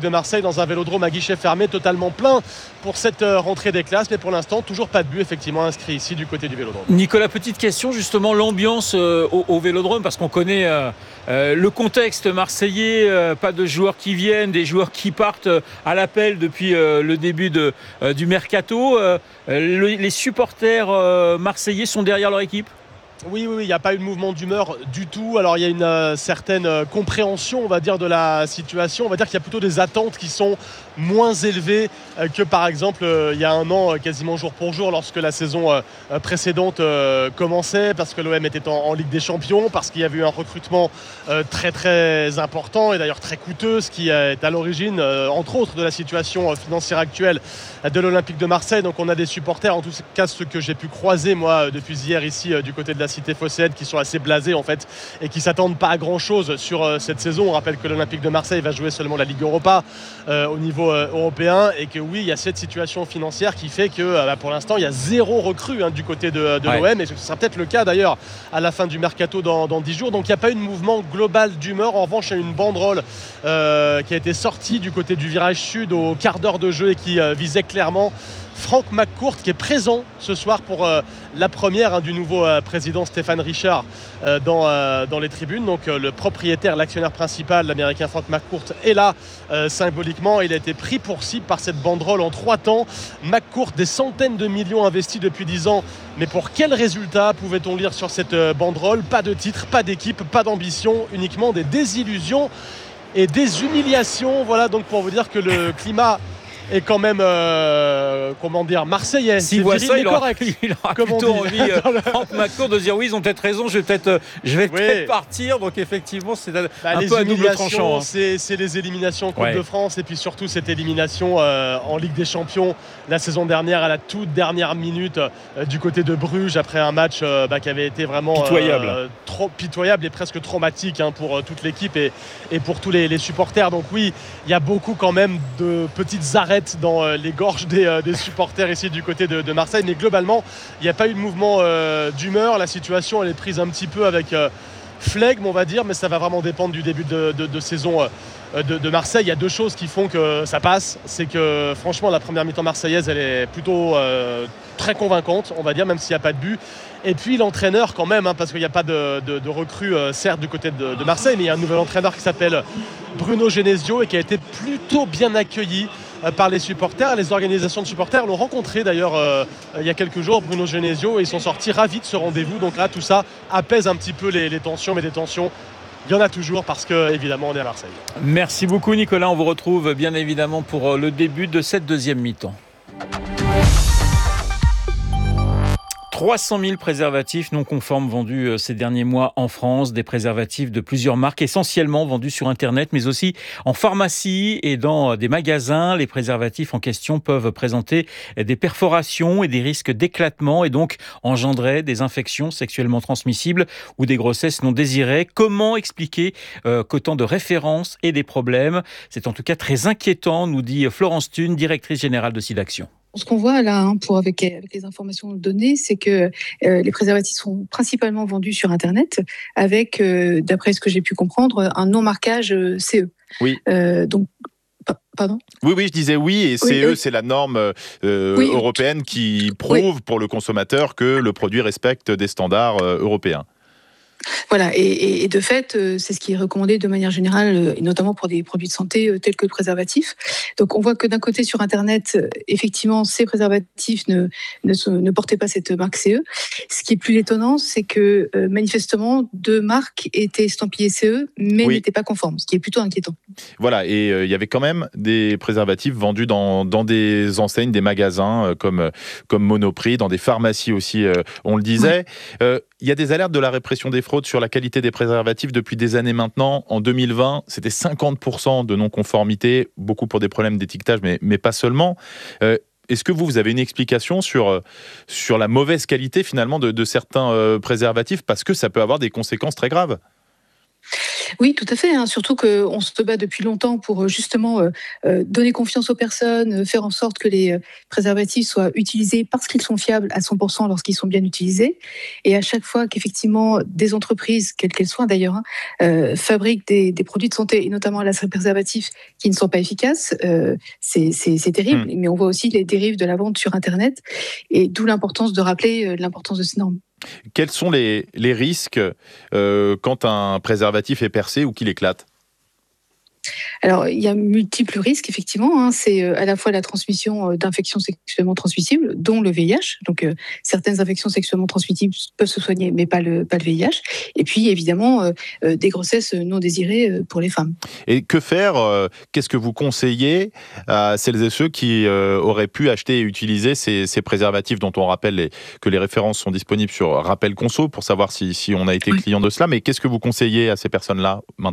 dans un vélodrome à guichet fermé totalement plein pour cette rentrée des classes. Mais pour l'instant, toujours pas de but effectivement inscrit ici du côté du vélodrome. Nicolas, petite question justement, l'ambiance au vélodrome, parce qu'on connaît le contexte marseillais, pas de joueurs qui viennent, des joueurs qui partent à l'appel depuis le début du mercato. Les supporters marseillais sont derrière leur équipe ? Oui, il n'y a pas eu de mouvement d'humeur du tout. Alors il y a une certaine compréhension, on va dire, de la situation. On va dire qu'il y a plutôt des attentes qui sont moins élevées que par exemple il y a un an, quasiment jour pour jour, lorsque la saison précédente commençait, parce que l'OM était en Ligue des Champions, parce qu'il y avait eu un recrutement très très important et d'ailleurs très coûteux, ce qui est à l'origine, entre autres, de la situation financière actuelle de l'Olympique de Marseille. Donc on a des supporters, en tout cas ceux que j'ai pu croiser moi depuis hier ici du côté de la cité phocéenne, qui sont assez blasés en fait et qui s'attendent pas à grand chose sur cette saison. On rappelle que l'Olympique de Marseille va jouer seulement la Ligue Europa au niveau européen, et que oui, il y a cette situation financière qui fait que pour l'instant il y a 0 recrue du côté de l'OM, et ce sera peut-être le cas d'ailleurs à la fin du mercato dans 10 jours. Donc il n'y a pas eu de mouvement global d'humeur. En revanche, il y a une banderole qui a été sortie du côté du virage sud au quart d'heure de jeu et qui visait clairement Franck McCourt, qui est présent ce soir pour la première du nouveau président Stéphane Richard dans les tribunes. Donc le propriétaire, l'actionnaire principal, l'américain Franck McCourt, est là symboliquement. Il a été pris pour cible par cette banderole en 3 temps. McCourt, des centaines de millions investis depuis 10 ans. Mais pour quel résultat pouvait-on lire sur cette banderole ? Pas de titre, pas d'équipe, pas d'ambition, uniquement des désillusions et des humiliations. Voilà, donc pour vous dire que le climat est quand même marseillais. S'il voit ça, il aura plutôt envie, Franck McCourt, de dire oui, ils ont peut-être raison, je vais peut-être partir. Donc effectivement, c'est un peu à double tranchant. C'est les éliminations en Coupe de France, et puis surtout cette élimination en Ligue des Champions la saison dernière à la toute dernière minute du côté de Bruges, après un match qui avait été vraiment trop pitoyable et presque traumatique pour toute l'équipe et pour tous les supporters. Donc oui, il y a beaucoup quand même de petites arrêts dans les gorges des supporters ici du côté de Marseille, mais globalement il n'y a pas eu de mouvement d'humeur. La situation elle est prise un petit peu avec flegme, on va dire, mais ça va vraiment dépendre du début de saison de Marseille. Il y a 2 choses qui font que ça passe. C'est que franchement la première mi-temps marseillaise elle est plutôt très convaincante, on va dire, même s'il n'y a pas de but. Et puis l'entraîneur quand même, parce qu'il n'y a pas de recrue certes du côté de Marseille, mais il y a un nouvel entraîneur qui s'appelle Bruno Genesio et qui a été plutôt bien accueilli par les supporters. Les organisations de supporters l'ont rencontré d'ailleurs il y a quelques jours, Bruno Genesio, et ils sont sortis ravis de ce rendez-vous. Donc là, tout ça apaise un petit peu les tensions, mais des tensions, il y en a toujours, parce que évidemment on est à Marseille. Merci beaucoup Nicolas, on vous retrouve bien évidemment pour le début de cette deuxième mi-temps. 300 000 préservatifs non conformes vendus ces derniers mois en France, des préservatifs de plusieurs marques, essentiellement vendus sur Internet, mais aussi en pharmacie et dans des magasins. Les préservatifs en question peuvent présenter des perforations et des risques d'éclatement, et donc engendrer des infections sexuellement transmissibles ou des grossesses non désirées. Comment expliquer qu'autant de références et des problèmes ? C'est en tout cas très inquiétant, nous dit Florence Thune, directrice générale de SIDAction. Ce qu'on voit là, avec les informations données, c'est que les préservatifs sont principalement vendus sur Internet avec, d'après ce que j'ai pu comprendre, un non-marquage CE. Oui. Donc, pardon ? Oui, je disais oui, et CE, c'est la norme européenne qui prouve pour le consommateur que le produit respecte des standards européens. Voilà, et de fait, c'est ce qui est recommandé de manière générale, et notamment pour des produits de santé tels que le préservatif. Donc on voit que d'un côté sur Internet, effectivement, ces préservatifs ne portaient pas cette marque CE. Ce qui est plus étonnant, c'est que manifestement, 2 marques étaient estampillées CE, mais n'étaient pas conformes, ce qui est plutôt inquiétant. Voilà, et il y avait quand même des préservatifs vendus dans des enseignes, des magasins comme Monoprix, dans des pharmacies aussi, on le disait. Il y a des alertes de la répression des fraudes sur la qualité des préservatifs depuis des années maintenant. En 2020, c'était 50% de non-conformité, beaucoup pour des problèmes d'étiquetage, mais pas seulement. Est-ce que vous avez une explication sur la mauvaise qualité finalement de certains préservatifs, parce que ça peut avoir des conséquences très graves ? Oui, tout à fait. Surtout qu'on se bat depuis longtemps pour justement donner confiance aux personnes, faire en sorte que les préservatifs soient utilisés parce qu'ils sont fiables à 100% lorsqu'ils sont bien utilisés. Et à chaque fois qu'effectivement des entreprises, quelles qu'elles soient d'ailleurs, fabriquent des produits de santé, et notamment à ces préservatifs qui ne sont pas efficaces, c'est terrible. Mais on voit aussi les dérives de la vente sur Internet, et d'où l'importance de rappeler l'importance de ces normes. Quels sont les risques quand un préservatif est percé ou qu'il éclate ? Alors, il y a multiples risques, effectivement. C'est à la fois la transmission d'infections sexuellement transmissibles, dont le VIH. Donc, certaines infections sexuellement transmissibles peuvent se soigner, mais pas le VIH. Et puis, évidemment, des grossesses non désirées pour les femmes. Et que faire ? Qu'est-ce que vous conseillez à celles et ceux qui auraient pu acheter et utiliser ces préservatifs dont on rappelle que les références sont disponibles sur Rappel Conso pour savoir si on a été client de cela. Mais qu'est-ce que vous conseillez à ces personnes-là maintenant ?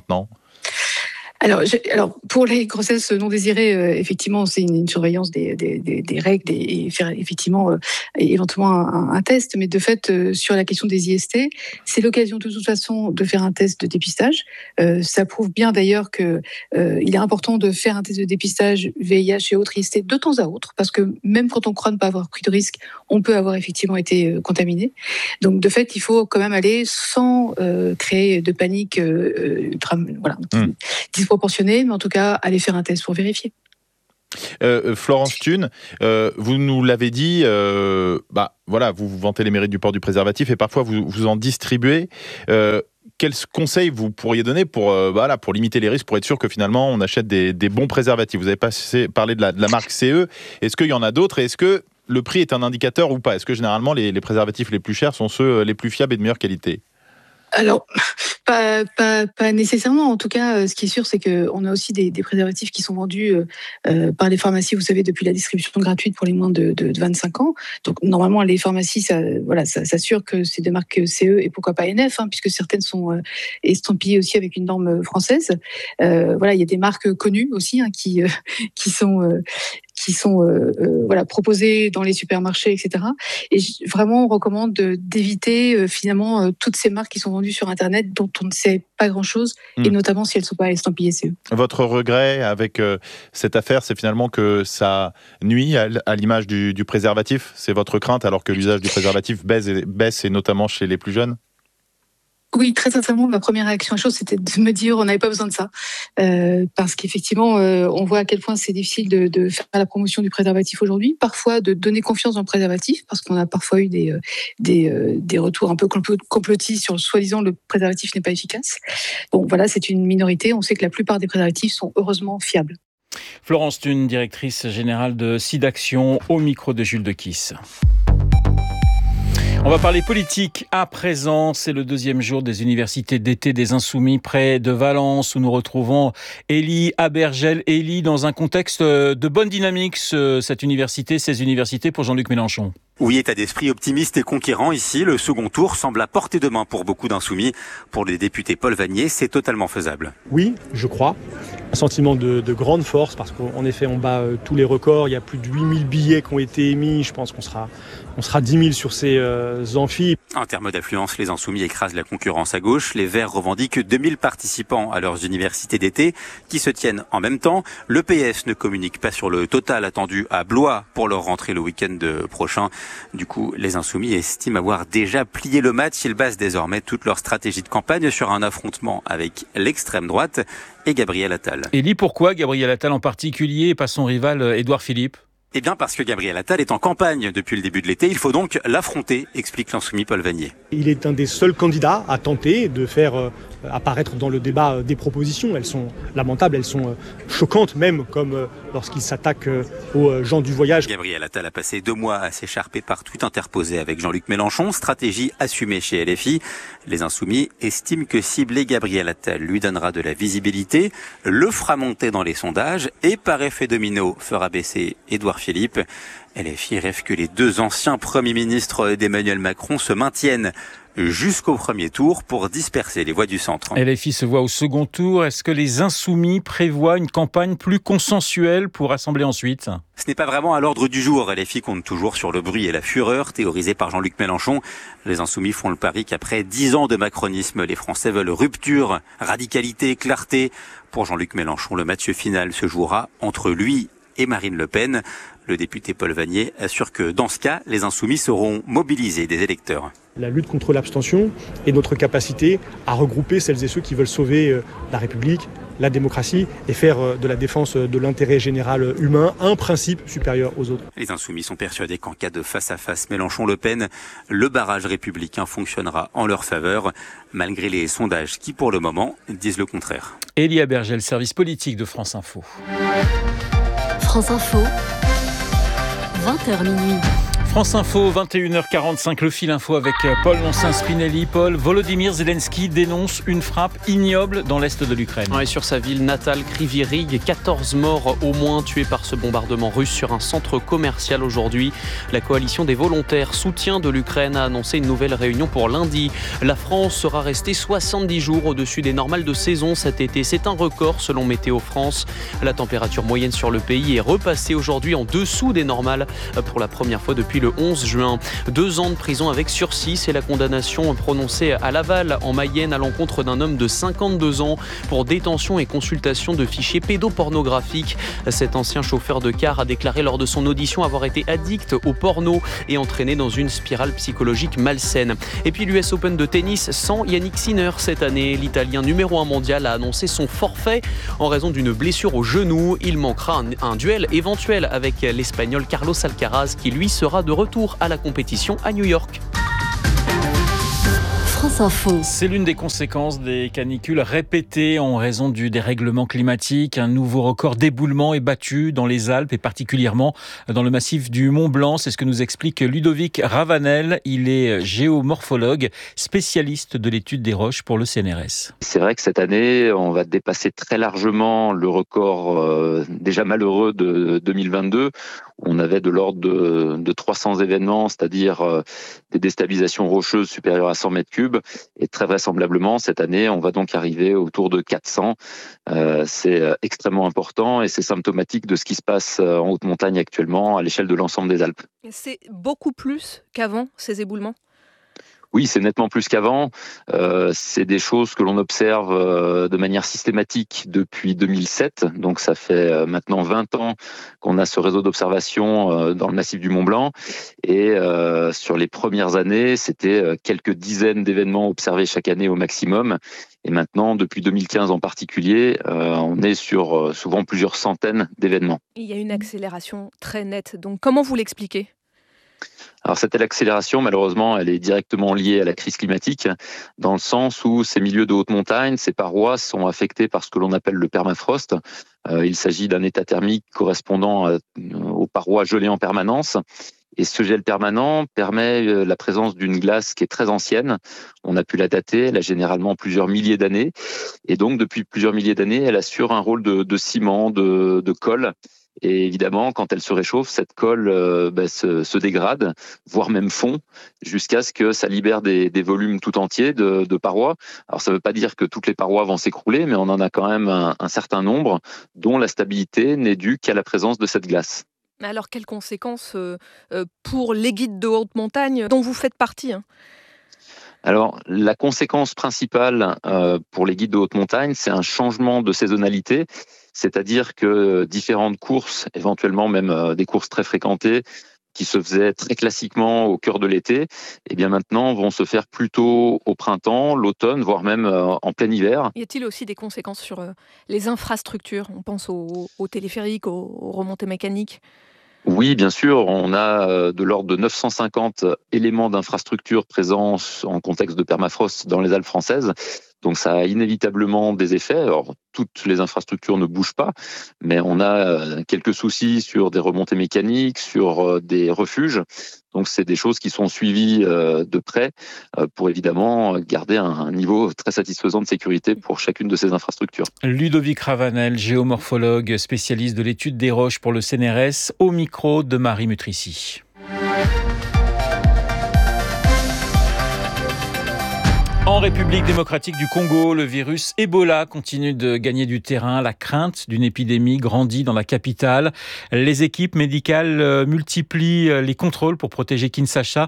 Alors, pour les grossesses non désirées, effectivement, c'est une surveillance des règles et faire effectivement éventuellement un test. Mais de fait, sur la question des IST, c'est l'occasion de toute façon de faire un test de dépistage. Ça prouve bien d'ailleurs que il est important de faire un test de dépistage VIH et autres IST de temps à autre, parce que même quand on croit ne pas avoir pris de risque, on peut avoir effectivement été contaminé. Donc de fait, il faut quand même aller sans créer de panique disproportionnée, mais en tout cas aller faire un test pour vérifier. Florence Thune, vous nous l'avez dit, vous vantez les mérites du port du préservatif et parfois vous en distribuez. Quels conseils vous pourriez donner pour limiter les risques, pour être sûr que finalement on achète des bons préservatifs ? Vous avez parlé de la marque CE. Est-ce qu'il y en a d'autres et est-ce que le prix est un indicateur ou pas ? Est-ce que généralement les préservatifs les plus chers sont ceux les plus fiables et de meilleure qualité ? Alors, pas nécessairement. En tout cas, ce qui est sûr, c'est qu'on a aussi des préservatifs qui sont vendus par les pharmacies, vous savez, depuis la distribution gratuite pour les moins de 25 ans. Donc, normalement, les pharmacies, ça s'assure que c'est de marque CE et pourquoi pas NF, puisque certaines sont estampillées aussi avec une norme française. Il y a des marques connues aussi qui sont proposées dans les supermarchés, etc. Et vraiment, on recommande d'éviter finalement toutes ces marques qui sont vendues sur Internet dont on ne sait pas grand-chose, et notamment si elles ne sont pas estampillées CE. Votre regret avec cette affaire, c'est finalement que ça nuit à l'image du préservatif ? C'est votre crainte, alors que l'usage du préservatif baisse et notamment chez les plus jeunes ? Oui, très sincèrement, ma première réaction à chose, c'était de me dire on n'avait pas besoin de ça. Parce qu'effectivement, on voit à quel point c'est difficile de faire la promotion du préservatif aujourd'hui. Parfois, de donner confiance dans le préservatif, parce qu'on a parfois eu des retours un peu complotistes sur soi-disant le préservatif n'est pas efficace. Bon, voilà, c'est une minorité. On sait que la plupart des préservatifs sont heureusement fiables. Florence Thune, directrice générale de SIDAction, au micro de Jules Dequisse. On va parler politique à présent. C'est le deuxième jour des universités d'été des Insoumis près de Valence, où nous retrouvons Élie Abergel. Élie, dans un contexte de bonne dynamique, ces universités pour Jean-Luc Mélenchon. Oui, état d'esprit optimiste et conquérant ici. Le second tour semble à portée de main pour beaucoup d'insoumis. Pour le député Paul Vannier, c'est totalement faisable. Oui, je crois. Un sentiment de grande force, parce qu'en effet, on bat tous les records. Il y a plus de 8000 billets qui ont été émis. Je pense qu'on sera 10 000 sur ces amphis. En termes d'affluence, les Insoumis écrasent la concurrence à gauche. Les Verts revendiquent 2000 participants à leurs universités d'été qui se tiennent en même temps. Le PS ne communique pas sur le total attendu à Blois pour leur rentrée le week-end prochain. Du coup, les Insoumis estiment avoir déjà plié le match. Ils basent désormais toute leur stratégie de campagne sur un affrontement avec l'extrême droite et Gabriel Attal. Élie, pourquoi Gabriel Attal en particulier et pas son rival Édouard Philippe ? Eh bien parce que Gabriel Attal est en campagne depuis le début de l'été. Il faut donc l'affronter, explique l'insoumis Paul Vannier. Il est un des seuls candidats à tenter de faire apparaître dans le débat des propositions. Elles sont lamentables, elles sont choquantes même, comme lorsqu'il s'attaque aux gens du voyage. Gabriel Attal a passé 2 mois à s'écharper par tweet interposé avec Jean-Luc Mélenchon, stratégie assumée chez LFI. Les Insoumis estiment que cibler Gabriel Attal lui donnera de la visibilité, le fera monter dans les sondages et par effet domino fera baisser Édouard Philippe. LFI rêve que les 2 anciens premiers ministres d'Emmanuel Macron se maintiennent. jusqu'au premier tour pour disperser les voix du centre. LFI se voit au second tour. Est-ce que les Insoumis prévoient une campagne plus consensuelle pour rassembler ensuite ? Ce n'est pas vraiment à l'ordre du jour. LFI compte toujours sur le bruit et la fureur théorisés par Jean-Luc Mélenchon. Les Insoumis font le pari qu'après 10 ans de macronisme, les Français veulent rupture, radicalité, clarté. Pour Jean-Luc Mélenchon, le match final se jouera entre lui et Marine Le Pen. Le député Paul Vannier assure que dans ce cas, les Insoumis seront mobilisés des électeurs. La lutte contre l'abstention et notre capacité à regrouper celles et ceux qui veulent sauver la République, la démocratie et faire de la défense de l'intérêt général humain un principe supérieur aux autres. Les Insoumis sont persuadés qu'en cas de face-à-face Mélenchon-Le Pen, le barrage républicain fonctionnera en leur faveur, malgré les sondages qui, pour le moment, disent le contraire. Elia Berger, le service politique de France Info. France Info, 20h minuit. France Info, 21h45, le fil info avec Paul Moncin-Spinelli. Paul, Volodymyr Zelensky dénonce une frappe ignoble dans l'est de l'Ukraine. Ouais, sur sa ville natale, Kryvyi Rih, 14 morts au moins tués par ce bombardement russe sur un centre commercial aujourd'hui. La coalition des volontaires soutien de l'Ukraine a annoncé une nouvelle réunion pour lundi. La France sera restée 70 jours au-dessus des normales de saison cet été. C'est un record selon Météo France. La température moyenne sur le pays est repassée aujourd'hui en dessous des normales pour la première fois depuis le 11 juin. 2 ans de prison avec sursis, c'est la condamnation prononcée à Laval, en Mayenne, à l'encontre d'un homme de 52 ans pour détention et consultation de fichiers pédopornographiques. Cet ancien chauffeur de car a déclaré lors de son audition avoir été addict au porno et entraîné dans une spirale psychologique malsaine. Et puis l'US Open de tennis sans Yannick Sinner cette année. L'Italien numéro 1 mondial a annoncé son forfait en raison d'une blessure au genou. Il manquera un duel éventuel avec l'Espagnol Carlos Alcaraz qui lui sera de retour à la compétition à New York. France Info. C'est l'une des conséquences des canicules répétées en raison du dérèglement climatique. Un nouveau record d'éboulement est battu dans les Alpes et particulièrement dans le massif du Mont-Blanc. C'est ce que nous explique Ludovic Ravanel. Il est géomorphologue, spécialiste de l'étude des roches pour le CNRS. C'est vrai que cette année, on va dépasser très largement le record déjà malheureux de 2022. On avait de l'ordre de 300 événements, c'est-à-dire des déstabilisations rocheuses supérieures à 100 mètres cubes. Et très vraisemblablement, cette année, on va donc arriver autour de 400. C'est extrêmement important et c'est symptomatique de ce qui se passe en haute montagne actuellement à l'échelle de l'ensemble des Alpes. C'est beaucoup plus qu'avant, ces éboulements ? Oui, c'est nettement plus qu'avant. C'est des choses que l'on observe de manière systématique depuis 2007. Donc ça fait maintenant 20 ans qu'on a ce réseau d'observation dans le massif du Mont-Blanc. Et sur les premières années, c'était quelques dizaines d'événements observés chaque année au maximum. Et maintenant, depuis 2015 en particulier, on est sur souvent plusieurs centaines d'événements. Il y a une accélération très nette. Donc comment vous l'expliquez ? Alors cette accélération, malheureusement, elle est directement liée à la crise climatique, dans le sens où ces milieux de haute montagne, ces parois sont affectées par ce que l'on appelle le permafrost. Il s'agit d'un état thermique correspondant aux parois gelées en permanence. Et ce gel permanent permet la présence d'une glace qui est très ancienne. On a pu la dater, elle a généralement plusieurs milliers d'années. Et donc, depuis plusieurs milliers d'années, elle assure un rôle de ciment, de colle. Et évidemment, quand elle se réchauffe, cette colle se dégrade, voire même fond, jusqu'à ce que ça libère des volumes tout entiers de parois. Alors ça ne veut pas dire que toutes les parois vont s'écrouler, mais on en a quand même un certain nombre dont la stabilité n'est due qu'à la présence de cette glace. Alors quelles conséquences pour les guides de haute montagne dont vous faites partie ? Alors, la conséquence principale pour les guides de haute montagne, c'est un changement de saisonnalité, c'est-à-dire que différentes courses, éventuellement même des courses très fréquentées, qui se faisaient très classiquement au cœur de l'été, eh bien maintenant vont se faire plutôt au printemps, l'automne, voire même en plein hiver. Y a-t-il aussi des conséquences sur les infrastructures ? On pense aux téléphériques, aux remontées mécaniques. Oui, bien sûr, on a de l'ordre de 950 éléments d'infrastructure présents en contexte de permafrost dans les Alpes françaises. Donc ça a inévitablement des effets. Alors, toutes les infrastructures ne bougent pas, mais on a quelques soucis sur des remontées mécaniques, sur des refuges. Donc c'est des choses qui sont suivies de près pour évidemment garder un niveau très satisfaisant de sécurité pour chacune de ces infrastructures. Ludovic Ravanel, géomorphologue, spécialiste de l'étude des roches pour le CNRS, au micro de Marie Mutrici. En République démocratique du Congo, le virus Ebola continue de gagner du terrain. La crainte d'une épidémie grandit dans la capitale. Les équipes médicales multiplient les contrôles pour protéger Kinshasa,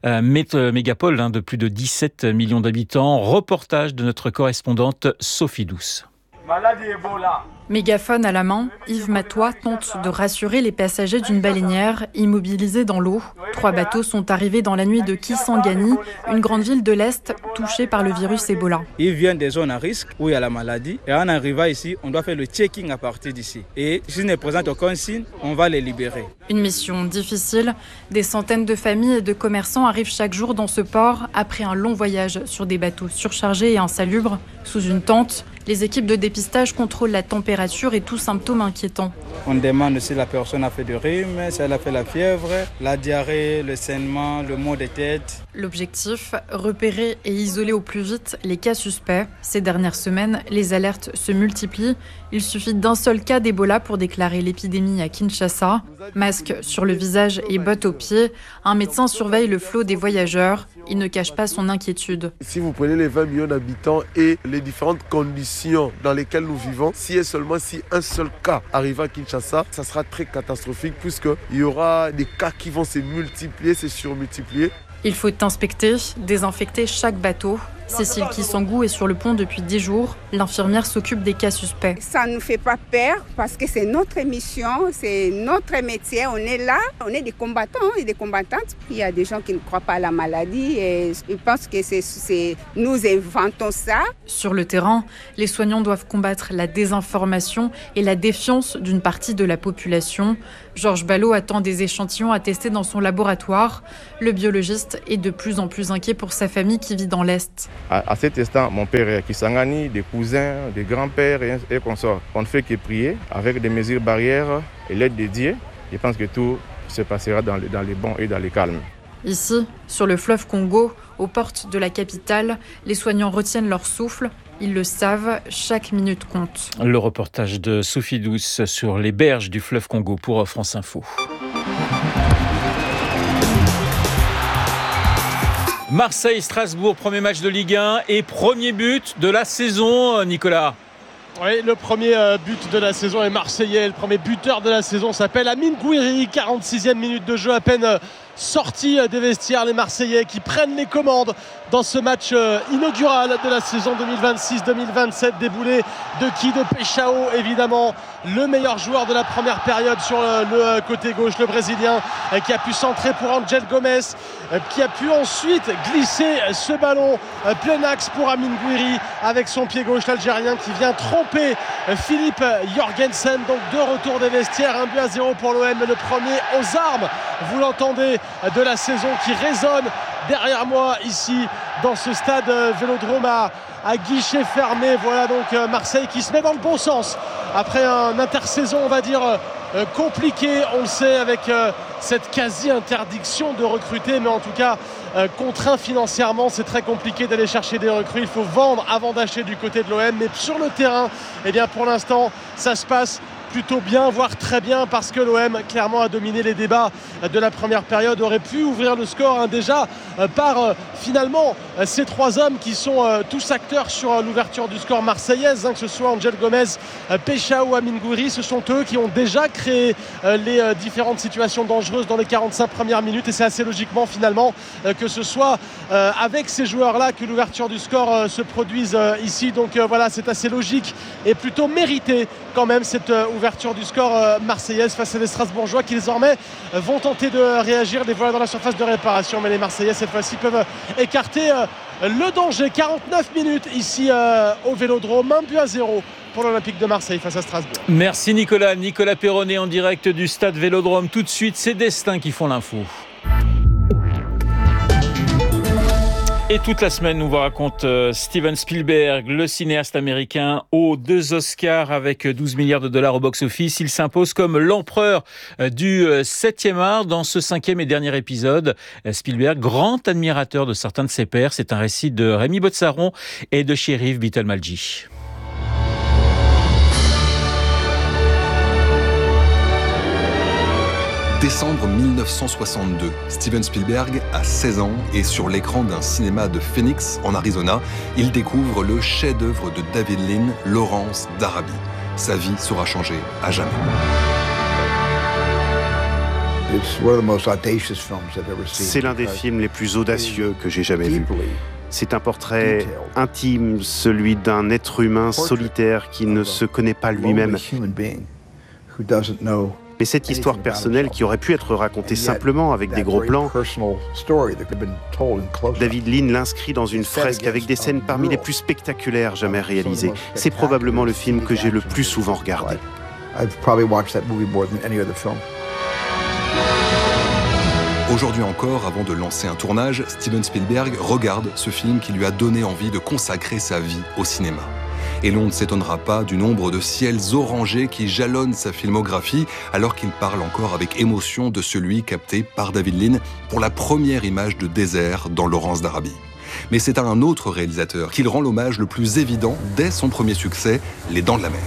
mégapole de plus de 17 millions d'habitants. Reportage de notre correspondante Sophie Douce. Maladie Ebola. Mégaphone à la main, Yves Matois tente de rassurer les passagers d'une baleinière immobilisée dans l'eau. 3 bateaux sont arrivés dans la nuit de Kisangani, une grande ville de l'Est touchée par le virus Ebola. Ils viennent des zones à risque où il y a la maladie. Et en arrivant ici, on doit faire le checking à partir d'ici. Et s'ils ne présentent aucun signe, on va les libérer. Une mission difficile. Des centaines de familles et de commerçants arrivent chaque jour dans ce port après un long voyage sur des bateaux surchargés et insalubres. Sous une tente, les équipes de dépistage contrôlent la température et tout symptôme inquiétant. On demande si la personne a fait du rhume, si elle a fait la fièvre, la diarrhée, le saignement, le maux de tête. L'objectif, repérer et isoler au plus vite les cas suspects. Ces dernières semaines, les alertes se multiplient. Il suffit d'un seul cas d'Ebola pour déclarer l'épidémie à Kinshasa. Masque sur le visage et bottes aux pieds, un médecin surveille le flot des voyageurs. Il ne cache pas son inquiétude. Si vous prenez les 20 millions d'habitants et les différentes conditions dans lesquelles nous vivons, si un seul cas arrive à Kinshasa, ça sera très catastrophique puisqu'il y aura des cas qui vont se multiplier, se surmultiplier. Il faut inspecter, désinfecter chaque bateau. Cécile Kisangou est sur le pont depuis 10 jours. L'infirmière s'occupe des cas suspects. Ça ne nous fait pas peur parce que c'est notre mission, c'est notre métier. On est là, on est des combattants et des combattantes. Il y a des gens qui ne croient pas à la maladie et ils pensent que nous inventons ça. Sur le terrain, les soignants doivent combattre la désinformation et la défiance d'une partie de la population. Georges Ballot attend des échantillons à tester dans son laboratoire. Le biologiste est de plus en plus inquiet pour sa famille qui vit dans l'Est. À cet instant, mon père est à Kisangani, des cousins, des grands-pères et consorts. On ne fait que prier avec des mesures barrières et l'aide de Dieu. Je pense que tout se passera dans les bons et dans les calmes. Ici, sur le fleuve Congo, aux portes de la capitale, les soignants retiennent leur souffle. Ils le savent, chaque minute compte. Le reportage de Sophie Douce sur les berges du fleuve Congo pour France Info. Marseille-Strasbourg, premier match de Ligue 1 et premier but de la saison, Nicolas. Oui, le premier but de la saison est marseillais. Le premier buteur de la saison s'appelle Amine Gouiri. 46e minute de jeu, à peine sorti des vestiaires. Les Marseillais qui prennent les commandes dans ce match inaugural de la saison 2026-2027. Déboulé de qui? De Peixao, évidemment. Le meilleur joueur de la première période sur le côté gauche, le Brésilien, qui a pu centrer pour Angel Gomez, qui a pu ensuite glisser ce ballon plein axe pour Amine Gouiri avec son pied gauche, l'Algérien qui vient tromper Philippe Jorgensen. Donc de retour des vestiaires, 1-0 pour l'OM, le premier aux armes, vous l'entendez, de la saison qui résonne derrière moi ici dans ce stade Vélodrome à guichet fermé. Voilà donc Marseille qui se met dans le bon sens après un intersaison, on va dire, compliqué, on le sait, avec cette quasi-interdiction de recruter, mais en tout cas contraint financièrement. C'est très compliqué d'aller chercher des recrues, il faut vendre avant d'acheter du côté de l'OM, mais sur le terrain, eh bien pour l'instant ça se passe plutôt bien, voire très bien, parce que l'OM clairement a dominé les débats de la première période, aurait pu ouvrir le score déjà par finalement ces 3 hommes qui sont tous acteurs sur l'ouverture du score marseillaise, que ce soit Angel Gomez, Peixao, Amine Gouiri. Ce sont eux qui ont déjà créé les différentes situations dangereuses dans les 45 premières minutes, et c'est assez logiquement finalement que ce soit avec ces joueurs-là que l'ouverture du score se produise ici. Donc voilà, c'est assez logique et plutôt mérité quand même cette ouverture du score marseillaise face à les Strasbourgeois qui désormais vont tenter de réagir. Les voilà dans la surface de réparation, mais les Marseillais cette fois-ci peuvent écarter le danger. 49 minutes ici au Vélodrome, 1-0 pour l'Olympique de Marseille face à Strasbourg. Merci Nicolas. Nicolas Perronnet en direct du stade Vélodrome. Tout de suite, c'est Destin qui font l'info. Et toute la semaine, nous vous raconte Steven Spielberg, le cinéaste américain aux 2 Oscars avec 12 milliards de dollars au box-office. Il s'impose comme l'empereur du 7e art dans ce 5e et dernier épisode. Spielberg, grand admirateur de certains de ses pairs. C'est un récit de Rémi Botsaron et de Chérif Beetalmalji. Décembre 1962, Steven Spielberg a 16 ans et sur l'écran d'un cinéma de Phoenix, en Arizona, il découvre le chef-d'œuvre de David Lean, Lawrence d'Arabie. Sa vie sera changée à jamais. C'est l'un des films les plus audacieux que j'ai jamais vus. C'est un portrait intime, celui d'un être humain solitaire qui ne se connaît pas lui-même. Mais cette histoire personnelle qui aurait pu être racontée simplement avec des gros plans, David Lean l'inscrit dans une fresque avec des scènes parmi les plus spectaculaires jamais réalisées. C'est probablement le film que j'ai le plus souvent regardé. Aujourd'hui encore, avant de lancer un tournage, Steven Spielberg regarde ce film qui lui a donné envie de consacrer sa vie au cinéma. Et l'on ne s'étonnera pas du nombre de ciels orangés qui jalonnent sa filmographie alors qu'il parle encore avec émotion de celui capté par David Lean pour la première image de désert dans Lawrence d'Arabie. Mais c'est à un autre réalisateur qu'il rend l'hommage le plus évident dès son premier succès, Les Dents de la Mer.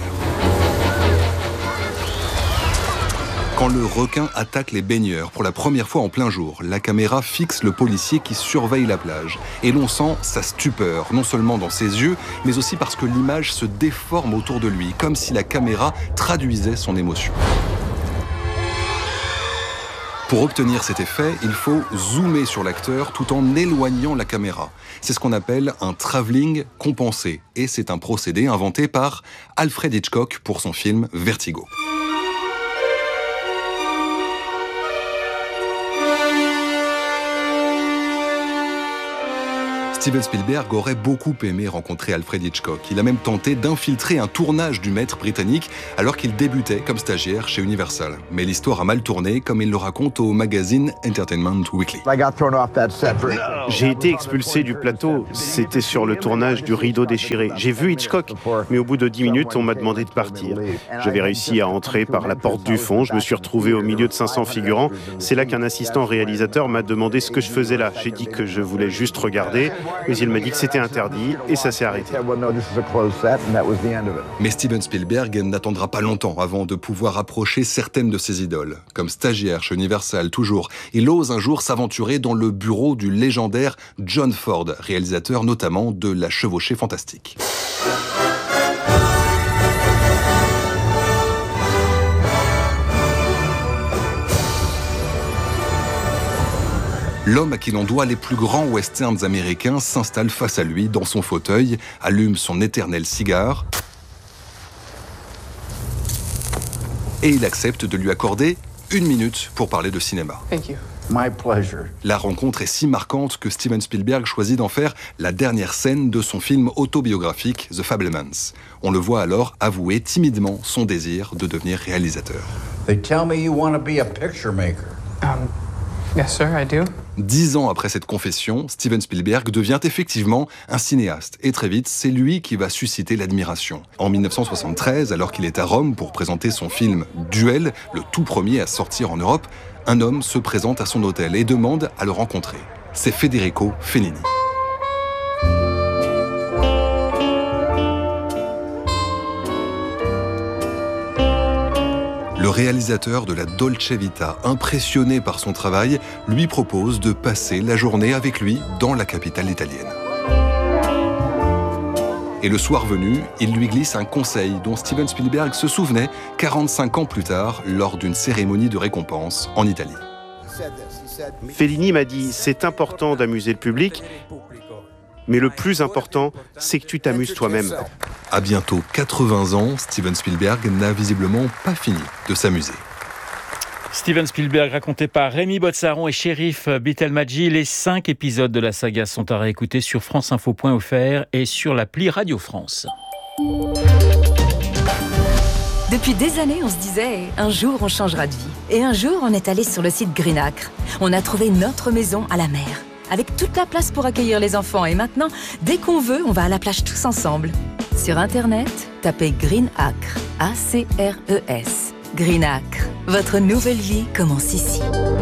Quand le requin attaque les baigneurs pour la première fois en plein jour, la caméra fixe le policier qui surveille la plage. Et l'on sent sa stupeur, non seulement dans ses yeux, mais aussi parce que l'image se déforme autour de lui, comme si la caméra traduisait son émotion. Pour obtenir cet effet, il faut zoomer sur l'acteur tout en éloignant la caméra. C'est ce qu'on appelle un travelling compensé. Et c'est un procédé inventé par Alfred Hitchcock pour son film Vertigo. Steven Spielberg aurait beaucoup aimé rencontrer Alfred Hitchcock. Il a même tenté d'infiltrer un tournage du maître britannique alors qu'il débutait comme stagiaire chez Universal. Mais l'histoire a mal tourné, comme il le raconte au magazine Entertainment Weekly. J'ai été expulsé du plateau. C'était sur le tournage du Rideau déchiré. J'ai vu Hitchcock, mais au bout de 10 minutes, on m'a demandé de partir. J'avais réussi à entrer par la porte du fond. Je me suis retrouvé au milieu de 500 figurants. C'est là qu'un assistant réalisateur m'a demandé ce que je faisais là. J'ai dit que je voulais juste regarder. Mais il m'a dit que c'était interdit et ça s'est arrêté. Mais Steven Spielberg n'attendra pas longtemps avant de pouvoir approcher certaines de ses idoles. Comme stagiaire chez Universal toujours, il ose un jour s'aventurer dans le bureau du légendaire John Ford, réalisateur notamment de La Chevauchée Fantastique. L'homme à qui l'on doit les plus grands westerns américains s'installe face à lui dans son fauteuil, allume son éternel cigare et il accepte de lui accorder 1 minute pour parler de cinéma. Thank you. My pleasure. La rencontre est si marquante que Steven Spielberg choisit d'en faire la dernière scène de son film autobiographique The Fabelmans. On le voit alors avouer timidement son désir de devenir réalisateur. They tell me you want to be a picture maker. Yes, sir, I do. 10 ans après cette confession, Steven Spielberg devient effectivement un cinéaste. Et très vite, c'est lui qui va susciter l'admiration. En 1973, alors qu'il est à Rome pour présenter son film Duel, le tout premier à sortir en Europe, un homme se présente à son hôtel et demande à le rencontrer. C'est Federico Fellini. Le réalisateur de la Dolce Vita, impressionné par son travail, lui propose de passer la journée avec lui dans la capitale italienne. Et le soir venu, il lui glisse un conseil dont Steven Spielberg se souvenait 45 ans plus tard lors d'une cérémonie de récompense en Italie. Fellini m'a dit « C'est important d'amuser le public, mais le plus important, c'est que tu t'amuses toi-même. » À bientôt 80 ans, Steven Spielberg n'a visiblement pas fini de s'amuser. Steven Spielberg raconté par Rémi Botzaron et Chérif Bitelmadji. Les 5 épisodes de la saga sont à réécouter sur franceinfo.fr et sur l'appli Radio France. Depuis des années, on se disait « un jour, on changera de vie ». Et un jour, on est allé sur le site Greenacre. On a trouvé notre maison à la mer, avec toute la place pour accueillir les enfants. Et maintenant, dès qu'on veut, on va à la plage tous ensemble. Sur Internet, tapez Greenacre, A-C-R-E-S. Greenacre, votre nouvelle vie commence ici.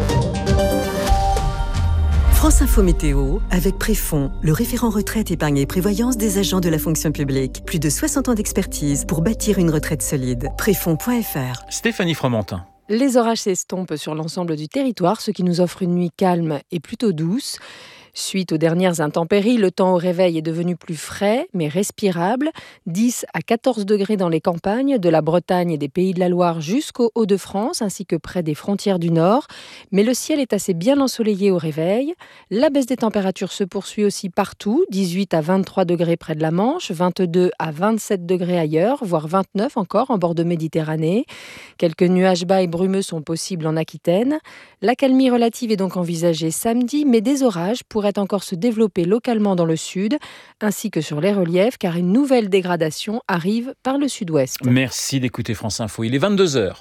France Info Météo, avec Préfond, le référent retraite, épargne et prévoyance des agents de la fonction publique. Plus de 60 ans d'expertise pour bâtir une retraite solide. Préfond.fr. Stéphanie Fromentin. Les orages s'estompent sur l'ensemble du territoire, ce qui nous offre une nuit calme et plutôt douce. Suite aux dernières intempéries, le temps au réveil est devenu plus frais, mais respirable. 10 à 14 degrés dans les campagnes, de la Bretagne et des Pays de la Loire jusqu'aux Hauts-de-France, ainsi que près des frontières du Nord. Mais le ciel est assez bien ensoleillé au réveil. La baisse des températures se poursuit aussi partout. 18 à 23 degrés près de la Manche, 22 à 27 degrés ailleurs, voire 29 encore en bord de Méditerranée. Quelques nuages bas et brumeux sont possibles en Aquitaine. L'accalmie relative est donc envisagée samedi, mais des orages pourraient encore se développer localement dans le sud, ainsi que sur les reliefs, car une nouvelle dégradation arrive par le sud-ouest. Merci d'écouter France Info. Il est 22h.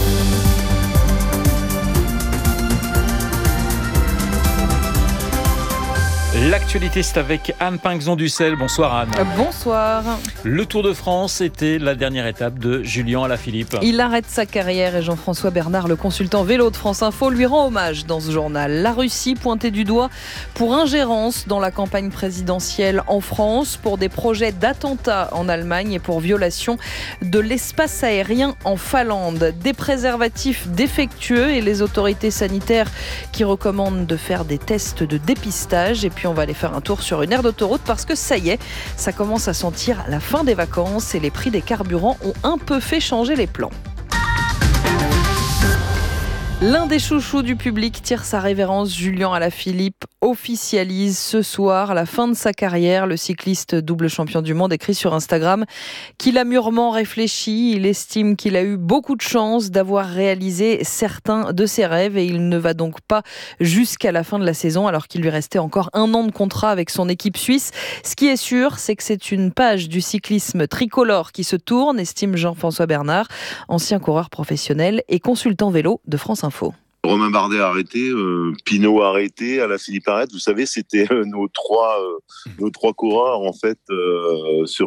L'actualité, c'est avec Anne Pinxon-Dussel. Bonsoir Anne. Bonsoir. Le Tour de France était la dernière étape de Julien Alaphilippe. Il arrête sa carrière et Jean-François Bernard, le consultant vélo de France Info, lui rend hommage dans ce journal. La Russie pointée du doigt pour ingérence dans la campagne présidentielle en France, pour des projets d'attentats en Allemagne et pour violation de l'espace aérien en Finlande. Des préservatifs défectueux et les autorités sanitaires qui recommandent de faire des tests de dépistage. Et puis on va aller faire un tour sur une aire d'autoroute parce que ça y est, ça commence à sentir la fin des vacances et les prix des carburants ont un peu fait changer les plans. L'un des chouchous du public tire sa révérence. Julien Alaphilippe officialise ce soir la fin de sa carrière. Le cycliste double champion du monde écrit sur Instagram qu'il a mûrement réfléchi. Il estime qu'il a eu beaucoup de chance d'avoir réalisé certains de ses rêves et il ne va donc pas jusqu'à la fin de la saison alors qu'il lui restait encore 1 an de contrat avec son équipe suisse. Ce qui est sûr, c'est que c'est une page du cyclisme tricolore qui se tourne, estime Jean-François Bernard, ancien coureur professionnel et consultant vélo de France Info. Romain Bardet a arrêté, Pinot a arrêté, Alaphilippe arrête. Vous savez, c'était nos trois coureurs en fait sur